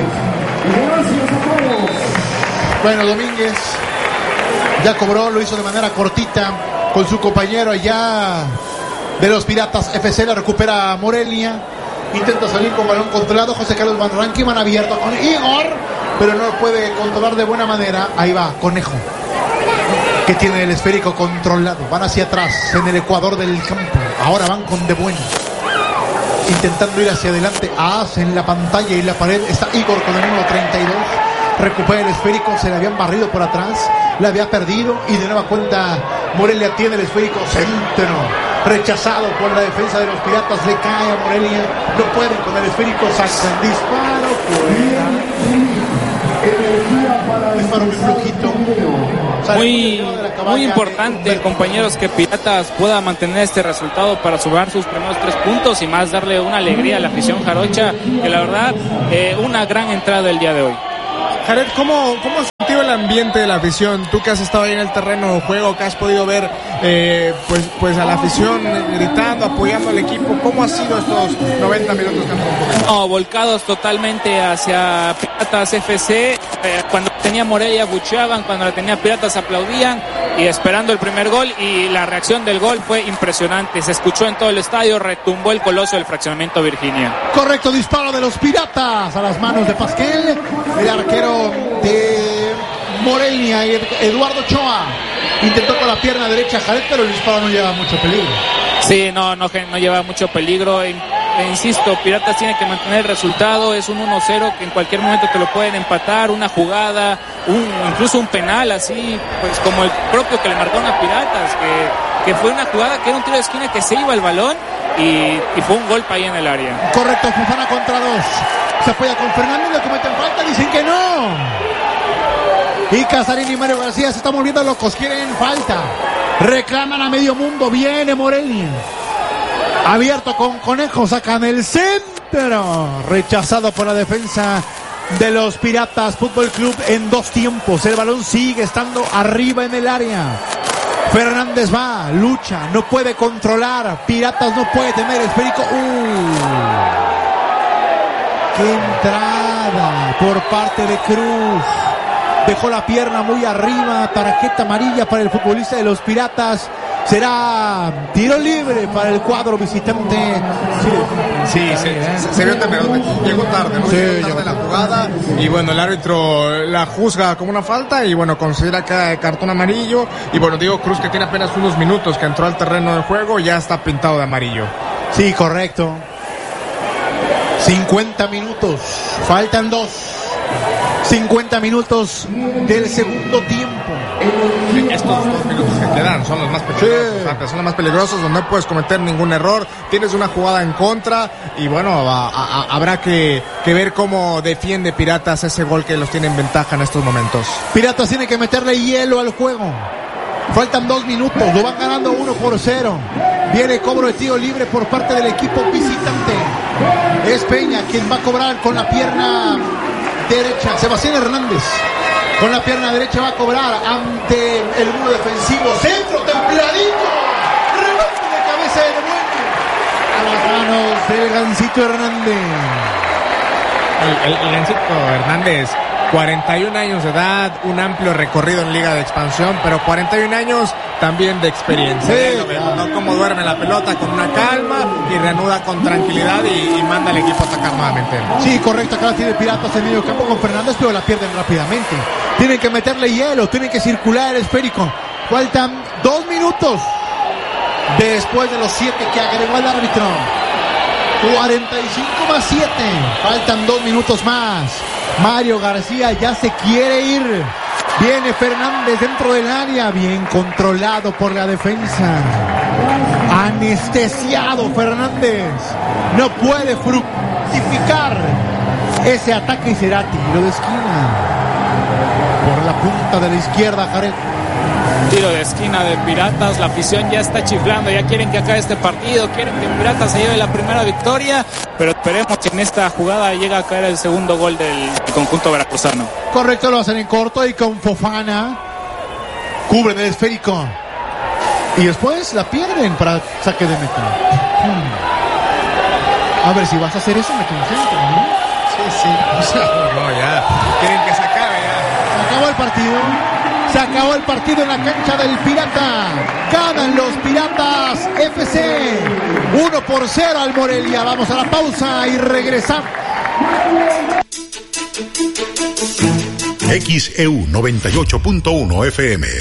Bueno, Domínguez ya cobró, lo hizo de manera cortita con su compañero allá de los Piratas F C. La recupera Morelia, intenta salir con balón controlado. José Carlos Van Rankin, van abierto con Igor, pero no lo puede controlar de buena manera. Ahí va Conejo, que tiene el esférico controlado. Van hacia atrás en el ecuador del campo. Ahora van con De Bueno, intentando ir hacia adelante. Hace en la pantalla y la pared está Igor con el número treinta y dos. Recupera el esférico, se le habían barrido por atrás, la había perdido y de nueva cuenta Morelia tiene el esférico. Centro rechazado por la defensa de los Piratas, le cae a Morelia, no pueden con el esférico, sacan disparo, fuera. Disparo muy flojito. Muy, muy importante, compañeros, que Piratas pueda mantener este resultado para sumar sus primeros tres puntos y más darle una alegría a la afición jarocha, que la verdad, eh, una gran entrada el día de hoy. Jared, ¿cómo, ¿cómo has sentido el ambiente de la afición? Tú que has estado ahí en el terreno de juego, que has podido ver eh, pues, pues a la afición gritando, apoyando al equipo, ¿cómo han sido estos noventa minutos que han transcurrido? No, volcados totalmente hacia Piratas F C. Eh, cuando tenía Morelia bucheaban, cuando la tenía Piratas aplaudían y esperando el primer gol, y la reacción del gol fue impresionante. Se escuchó en todo el estadio, retumbó el coloso del fraccionamiento Virginia. Correcto disparo de los Piratas a las manos de Pasquel, el arquero de Morelia, Eduardo Ochoa. Intentó con la pierna derecha Jared, pero el disparo no lleva mucho peligro. Sí, no, no, no lleva mucho peligro. E, e insisto, Piratas tiene que mantener el resultado. Es un uno cero que en cualquier momento te lo pueden empatar. Una jugada, un, incluso un penal así, pues como el propio que le marcaron a Piratas, que, que fue una jugada que era un tiro de esquina que se iba el balón y, y fue un golpe ahí en el área. Correcto, Fofana contra dos. Se apoya con Fernando, le cometen falta, dicen que no. Y Casarín y Mario García se están volviendo locos, quieren falta. Reclaman a medio mundo, viene Morelia. Abierto con Conejo, sacan el centro. Rechazado por la defensa de los Piratas Fútbol Club en dos tiempos. El balón sigue estando arriba en el área. Fernández va, lucha, no puede controlar. Piratas no puede tener esférico. Uh. ¡Qué entrada por parte de Cruz! Dejó la pierna muy arriba, tarjeta amarilla para el futbolista de los Piratas. Será tiro libre para el cuadro visitante. Sí, sí se, se, se vio temeroso. Llegó tarde, ¿no? Sí, llegó tarde llegó la jugada. Y bueno, el árbitro la juzga como una falta. Y bueno, considera que cartón amarillo. Y bueno, Diego Cruz, que tiene apenas unos minutos que entró al terreno de juego, ya está pintado de amarillo. Sí, correcto. cincuenta minutos. Faltan dos. cincuenta minutos del segundo tiempo. Sí, estos dos minutos que quedan son los más peligrosos, sí. Son los más peligrosos, donde no puedes cometer ningún error. Tienes una jugada en contra y bueno, a, a, habrá que, que ver cómo defiende Piratas ese gol que los tiene en ventaja en estos momentos. Piratas tiene que meterle hielo al juego. Faltan dos minutos, lo van ganando uno por cero. Viene cobro de tiro libre por parte del equipo visitante. Es Peña quien va a cobrar con la pierna derecha. Sebastián Hernández con la pierna derecha va a cobrar ante el muro defensivo. Centro templadito. Rebote de cabeza de Bueno a las manos del Gancito Hernández. El, el, el Gancito Hernández, cuarenta y un años de edad, un amplio recorrido en Liga de Expansión, pero cuarenta y un años también de experiencia. Sí, ¿no? Claro. No como duerme la pelota con una calma y reanuda con tranquilidad y, y manda al equipo a atacar nuevamente. Sí, correcto, acá tiene Piratas en medio campo con Fernández, pero la pierden rápidamente. Tienen que meterle hielo, tienen que circular el esférico. Faltan dos minutos después de los siete que agregó el árbitro. cuarenta y cinco más siete. Faltan dos minutos más. Mario García ya se quiere ir. Viene Fernández dentro del área. Bien controlado por la defensa. Anestesiado Fernández. No puede fructificar ese ataque y será tiro de esquina. Por la punta de la izquierda, Jared. Tiro de esquina de Piratas, la afición ya está chiflando, ya quieren que acabe este partido, quieren que Piratas se lleve la primera victoria, pero esperemos que en esta jugada llegue a caer el segundo gol del conjunto veracruzano. Correcto, lo hacen en corto y con Fofana cubren el esférico y después la pierden para saque de meta. Hmm. A ver, si vas a hacer eso, me concentro, ¿no? Sí, sí. O sea, no, ya. Quieren que se acabe ya. Se acabó el partido. Se acabó el partido en la cancha del Pirata. Ganan los Piratas F C. uno por cero al Morelia. Vamos a la pausa y regresamos. X E U noventa y ocho punto uno F M.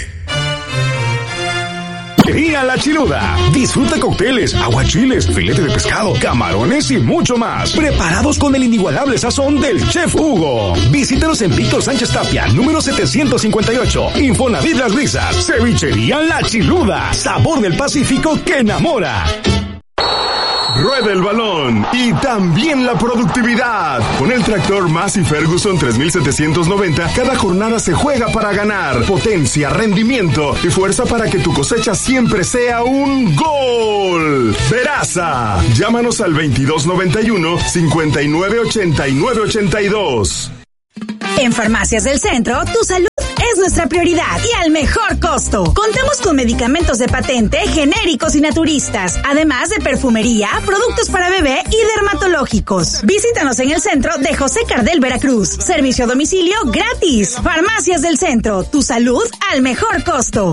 Pizzería La Chiluda. Disfruta cócteles, aguachiles, filete de pescado, camarones y mucho más. Preparados con el inigualable sazón del Chef Hugo. Visítanos en Víctor Sánchez Tapia, número setecientos cincuenta y ocho. Infonavit Las Brisas. Cevichería La Chiluda. Sabor del Pacífico que enamora. Rueda el balón y también la productividad. Con el tractor Massey Ferguson tres mil setecientos noventa, cada jornada se juega para ganar. Potencia, rendimiento y fuerza para que tu cosecha siempre sea un gol. Veraza. Llámanos al veintidós noventa y uno, cincuenta y nueve ochenta y nueve ochenta y dos. En Farmacias del Centro, tu salud es nuestra prioridad y al mejor costo. Contamos con medicamentos de patente, genéricos y naturistas, además de perfumería, productos para bebé y dermatológicos. Visítanos en el centro de José Cardel, Veracruz. Servicio a domicilio gratis. Farmacias del Centro, tu salud al mejor costo.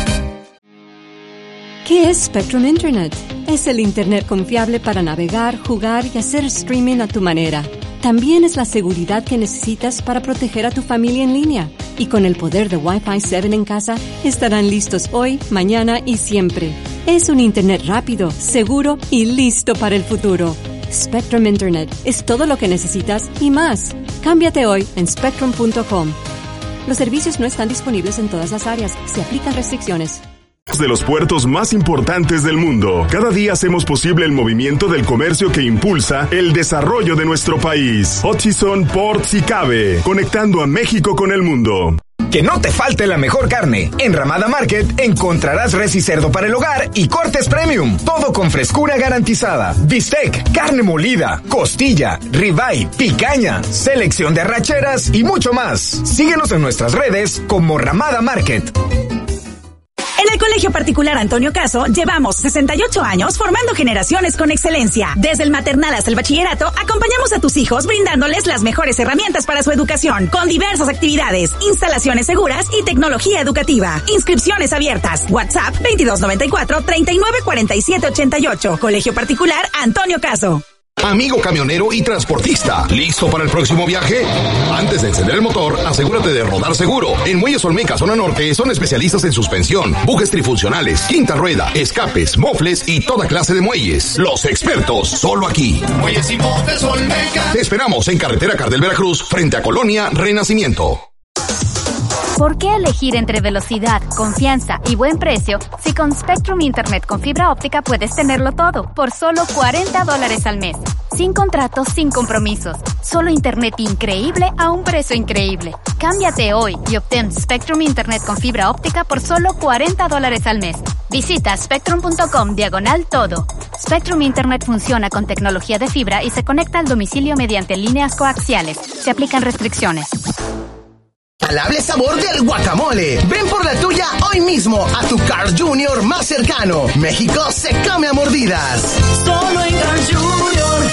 ¿Qué es Spectrum Internet? Es el Internet confiable para navegar, jugar y hacer streaming a tu manera. También es la seguridad que necesitas para proteger a tu familia en línea. Y con el poder de Wi-Fi siete en casa, estarán listos hoy, mañana y siempre. Es un Internet rápido, seguro y listo para el futuro. Spectrum Internet es todo lo que necesitas y más. Cámbiate hoy en spectrum punto com. Los servicios no están disponibles en todas las áreas. Se aplican restricciones. De los puertos más importantes del mundo. Cada día hacemos posible el movimiento del comercio que impulsa el desarrollo de nuestro país. Hutchison Ports y Cabe, conectando a México con el mundo. Que no te falte la mejor carne. En Ramada Market encontrarás res y cerdo para el hogar y cortes premium. Todo con frescura garantizada. Bistec, carne molida, costilla, ribeye, picaña, selección de arracheras y mucho más. Síguenos en nuestras redes como Ramada Market. En el Colegio Particular Antonio Caso llevamos sesenta y ocho años formando generaciones con excelencia. Desde el maternal hasta el bachillerato, acompañamos a tus hijos brindándoles las mejores herramientas para su educación, con diversas actividades, instalaciones seguras y tecnología educativa. Inscripciones abiertas. WhatsApp veintidós noventa y cuatro, treinta y nueve cuarenta y siete ochenta y ocho. Colegio Particular Antonio Caso. Amigo camionero y transportista, ¿listo para el próximo viaje? Antes de encender el motor, asegúrate de rodar seguro. En Muelles Olmeca, zona norte, son especialistas en suspensión, bujes trifuncionales, quinta rueda, escapes, mofles y toda clase de muelles. Los expertos, solo aquí. Muelles y Mofles Olmeca. Te esperamos en carretera Cardel, Veracruz, frente a Colonia Renacimiento. ¿Por qué elegir entre velocidad, confianza y buen precio si con Spectrum Internet con fibra óptica puedes tenerlo todo por solo cuarenta dólares al mes? Sin contratos, sin compromisos. Solo Internet increíble a un precio increíble. Cámbiate hoy y obtén Spectrum Internet con fibra óptica por solo cuarenta dólares al mes. Visita spectrum punto com diagonal todo. Spectrum Internet funciona con tecnología de fibra y se conecta al domicilio mediante líneas coaxiales. Se aplican restricciones. Palable sabor del guacamole. Ven por la tuya hoy mismo a tu Carl Junior más cercano. México se come a mordidas. Solo en Carl Junior.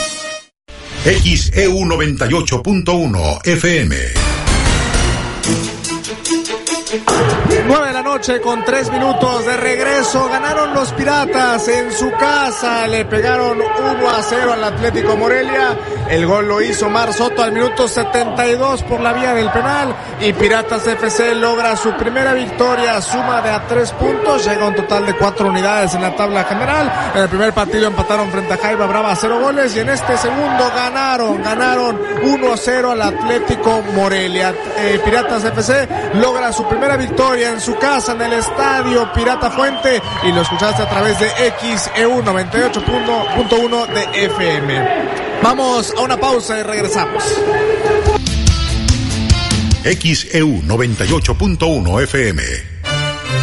X E U noventa y ocho punto uno F M. nueve de la noche con tres minutos de regreso. Ganaron los Piratas en su casa. Le pegaron uno a cero al Atlético Morelia. El gol lo hizo Mar Soto al minuto setenta y dos por la vía del penal. Y Piratas F C logra su primera victoria. Suma de a tres puntos. Llega a un total de cuatro unidades en la tabla general. En el primer partido empataron frente a Jaiba Brava a cero goles. Y en este segundo ganaron. Ganaron uno a cero al Atlético Morelia. Eh, Piratas F C logra su primera victoria en su casa en el estadio Pirata Fuente, y lo escuchaste a través de X E U noventa y ocho punto uno de F M. Vamos a una pausa y regresamos. X E U noventa y ocho punto uno F M.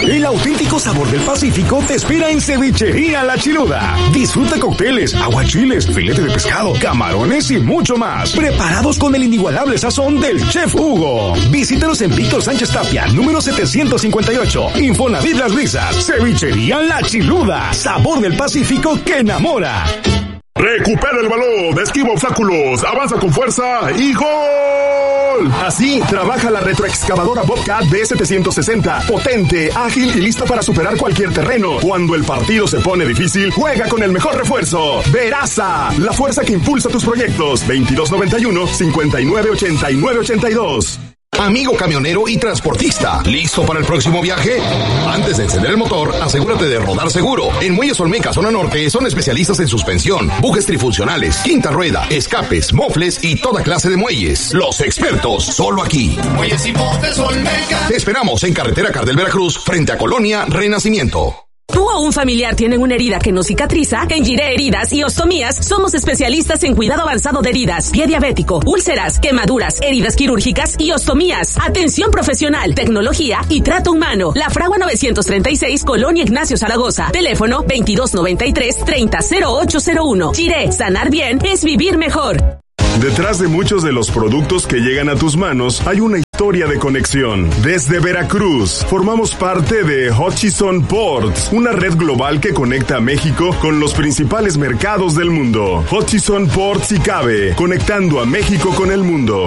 El auténtico sabor del Pacífico te espera en Cevichería La Chiluda. Disfruta cócteles, aguachiles, filete de pescado, camarones y mucho más. Preparados con el inigualable sazón del Chef Hugo. Visítanos en Víctor Sánchez Tapia, número setecientos cincuenta y ocho. Infonavit Las Risas. Cevichería La Chiluda. Sabor del Pacífico que enamora. Recupera el balón, esquiva obstáculos, avanza con fuerza y ¡gol! Así trabaja la retroexcavadora Bobcat B setecientos sesenta. Potente, ágil y lista para superar cualquier terreno. Cuando el partido se pone difícil, juega con el mejor refuerzo. Veraza, la fuerza que impulsa tus proyectos. veintidós noventa y uno, cincuenta y nueve ochenta y nueve ochenta y dos. Amigo camionero y transportista, ¿listo para el próximo viaje? Antes de encender el motor, asegúrate de rodar seguro. En Muelles Olmeca, zona norte, son especialistas en suspensión, bujes trifuncionales, quinta rueda, escapes, mofles y toda clase de muelles. Los expertos, solo aquí. Muelles y Mofles Olmeca. Te esperamos en Carretera Cardel Veracruz, frente a Colonia Renacimiento. ¿Tú o un familiar tienen una herida que no cicatriza? En Giré Heridas y Ostomías somos especialistas en cuidado avanzado de heridas, pie diabético, úlceras, quemaduras, heridas quirúrgicas y ostomías. Atención profesional, tecnología y trato humano. La Fragua novecientos treinta y seis, Colonia Ignacio Zaragoza. Teléfono veintidós noventa y tres, treinta, cero ocho cero uno. Giré, sanar bien es vivir mejor. Detrás de muchos de los productos que llegan a tus manos hay una historia de conexión. Desde Veracruz, formamos parte de Hutchison Ports, una red global que conecta a México con los principales mercados del mundo. Hutchison Ports y Cabe, conectando a México con el mundo.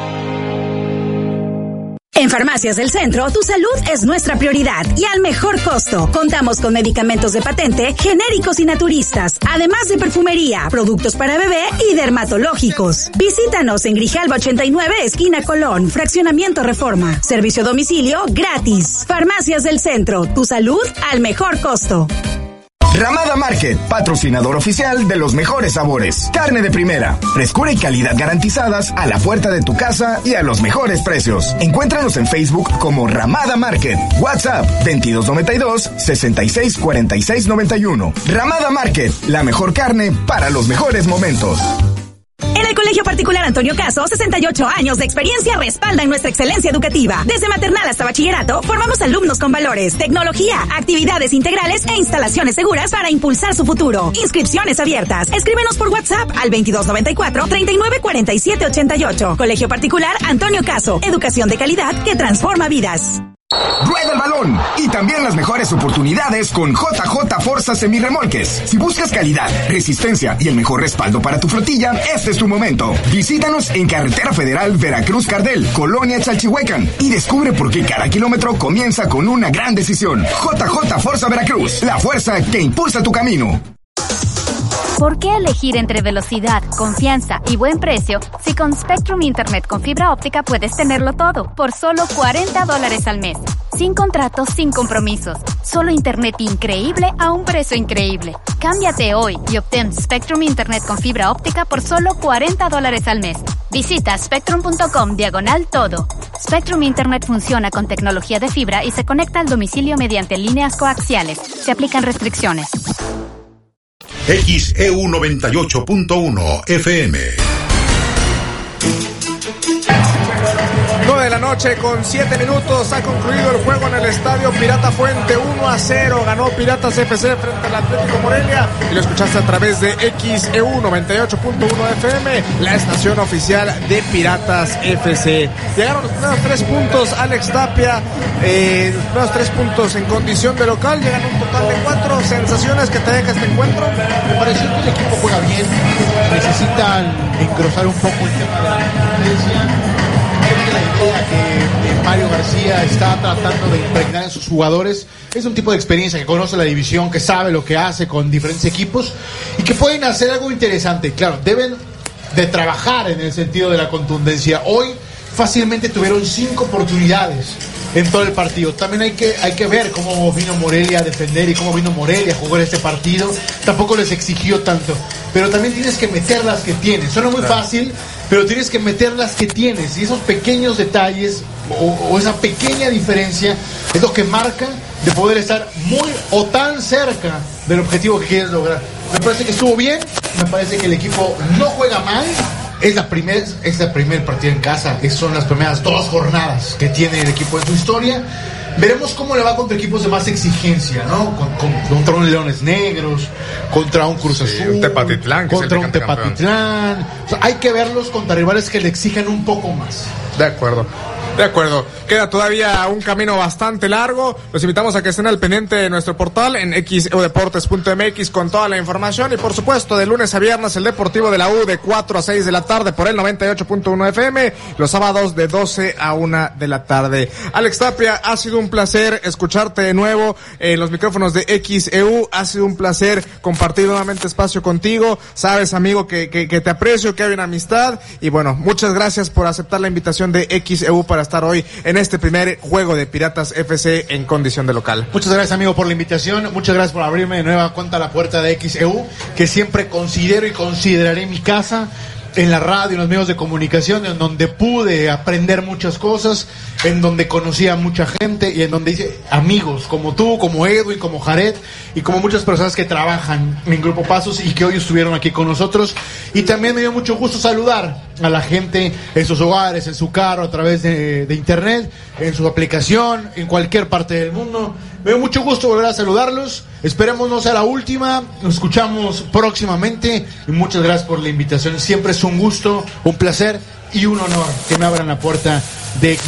En Farmacias del Centro, tu salud es nuestra prioridad y al mejor costo. Contamos con medicamentos de patente, genéricos y naturistas, además de perfumería, productos para bebé y dermatológicos. Visítanos en Grijalba ochenta y nueve, esquina Colón, Fraccionamiento Reforma. Servicio a domicilio gratis. Farmacias del Centro, tu salud al mejor costo. Ramada Market, patrocinador oficial de los mejores sabores. Carne de primera, frescura y calidad garantizadas a la puerta de tu casa y a los mejores precios. Encuéntranos en Facebook como Ramada Market. WhatsApp veintidós noventa y dos, sesenta y seis cuarenta y seis noventa y uno. Ramada Market, la mejor carne para los mejores momentos. En el Colegio Particular Antonio Caso, sesenta y ocho años de experiencia respaldan nuestra excelencia educativa. Desde maternal hasta bachillerato, formamos alumnos con valores, tecnología, actividades integrales e instalaciones seguras para impulsar su futuro. Inscripciones abiertas. Escríbenos por WhatsApp al veintidós noventa y cuatro, treinta y nueve cuarenta y siete ochenta y ocho. Colegio Particular Antonio Caso. Educación de calidad que transforma vidas. Rueda el balón y también las mejores oportunidades con J J Forza Semirremolques. Si buscas calidad, resistencia y el mejor respaldo para tu flotilla, este es tu momento. Visítanos en Carretera Federal Veracruz Cardel, Colonia Chalchihuecan, y descubre por qué cada kilómetro comienza con una gran decisión. J J Forza Veracruz, la fuerza que impulsa tu camino. ¿Por qué elegir entre velocidad, confianza y buen precio si con Spectrum Internet con fibra óptica puedes tenerlo todo por solo cuarenta dólares al mes? Sin contratos, sin compromisos. Solo internet increíble a un precio increíble. Cámbiate hoy y obtén Spectrum Internet con fibra óptica por solo cuarenta dólares al mes. Visita spectrum.com diagonal todo. Spectrum Internet funciona con tecnología de fibra y se conecta al domicilio mediante líneas coaxiales. Se aplican restricciones. X E U noventa y ocho punto uno F M. nueve de la noche con siete minutos. Ha concluido el juego en el Estadio Pirata Fuente. uno a cero. Ganó Piratas F C frente al Atlético Morelia. Y lo escuchaste a través de X E U noventa y ocho punto uno F M, la estación oficial de Piratas F C. Llegaron los primeros tres puntos. Alex Tapia, eh, los primeros tres puntos en condición de local. Llegan un total de cuatro. Sensaciones que te deja este encuentro. Me pareció que el equipo juega bien. Necesitan engrosar un poco el tema de la competencia. La idea que Mario García está tratando de impregnar en sus jugadores es un tipo de experiencia que conoce la división, que sabe lo que hace con diferentes equipos y que pueden hacer algo interesante. Claro, deben de trabajar en el sentido de la contundencia. Hoy fácilmente tuvieron cinco oportunidades en todo el partido. También hay que, hay que ver cómo vino Morelia a defender y cómo vino Morelia a jugar este partido. Tampoco les exigió tanto, pero también tienes que meter las que tienes. Suena muy fácil, pero tienes que meter las que tienes, y esos pequeños detalles o, o esa pequeña diferencia es lo que marca de poder estar muy o tan cerca del objetivo que quieres lograr. Me parece que estuvo bien, me parece que el equipo no juega mal. Es la primer, es la primer partido en casa, es, son las primeras dos jornadas que tiene el equipo en su historia. Veremos cómo le va contra equipos de más exigencia, ¿no? Con, con, contra un Leones Negros, contra un Cruz Azul, sí, un Tepatitlán, que contra es el un Tepatitlán. O sea, hay que verlos contra rivales que le exigen un poco más. De acuerdo. De acuerdo, queda todavía un camino bastante largo. Los invitamos a que estén al pendiente de nuestro portal en x e u deportes punto m x con toda la información y por supuesto de lunes a viernes el Deportivo de la U de cuatro a seis de la tarde por el noventa y ocho punto uno F M, los sábados de doce a una de la tarde. Alex Tapia, ha sido un placer escucharte de nuevo en los micrófonos de X E U, ha sido un placer compartir nuevamente espacio contigo, sabes amigo que, que, que te aprecio, que hay una amistad y bueno, muchas gracias por aceptar la invitación de X E U para estar hoy en este primer juego de Piratas F C en condición de local. Muchas gracias amigo por la invitación, muchas gracias por abrirme de nueva cuenta a la puerta de X E U, que siempre considero y consideraré mi casa, en la radio, en los medios de comunicación, en donde pude aprender muchas cosas, en donde conocí a mucha gente y en donde hice amigos como tú, como Edwin, como Jared y como muchas personas que trabajan en Grupo Pasos y que hoy estuvieron aquí con nosotros. Y también me dio mucho gusto saludar a la gente en sus hogares, en su carro, a través de, de internet, en su aplicación, en cualquier parte del mundo. Me dio mucho gusto volver a saludarlos. Esperemos no sea la última. Nos escuchamos próximamente. Y muchas gracias por la invitación. Siempre es un gusto, un placer y un honor que me abran la puerta de X.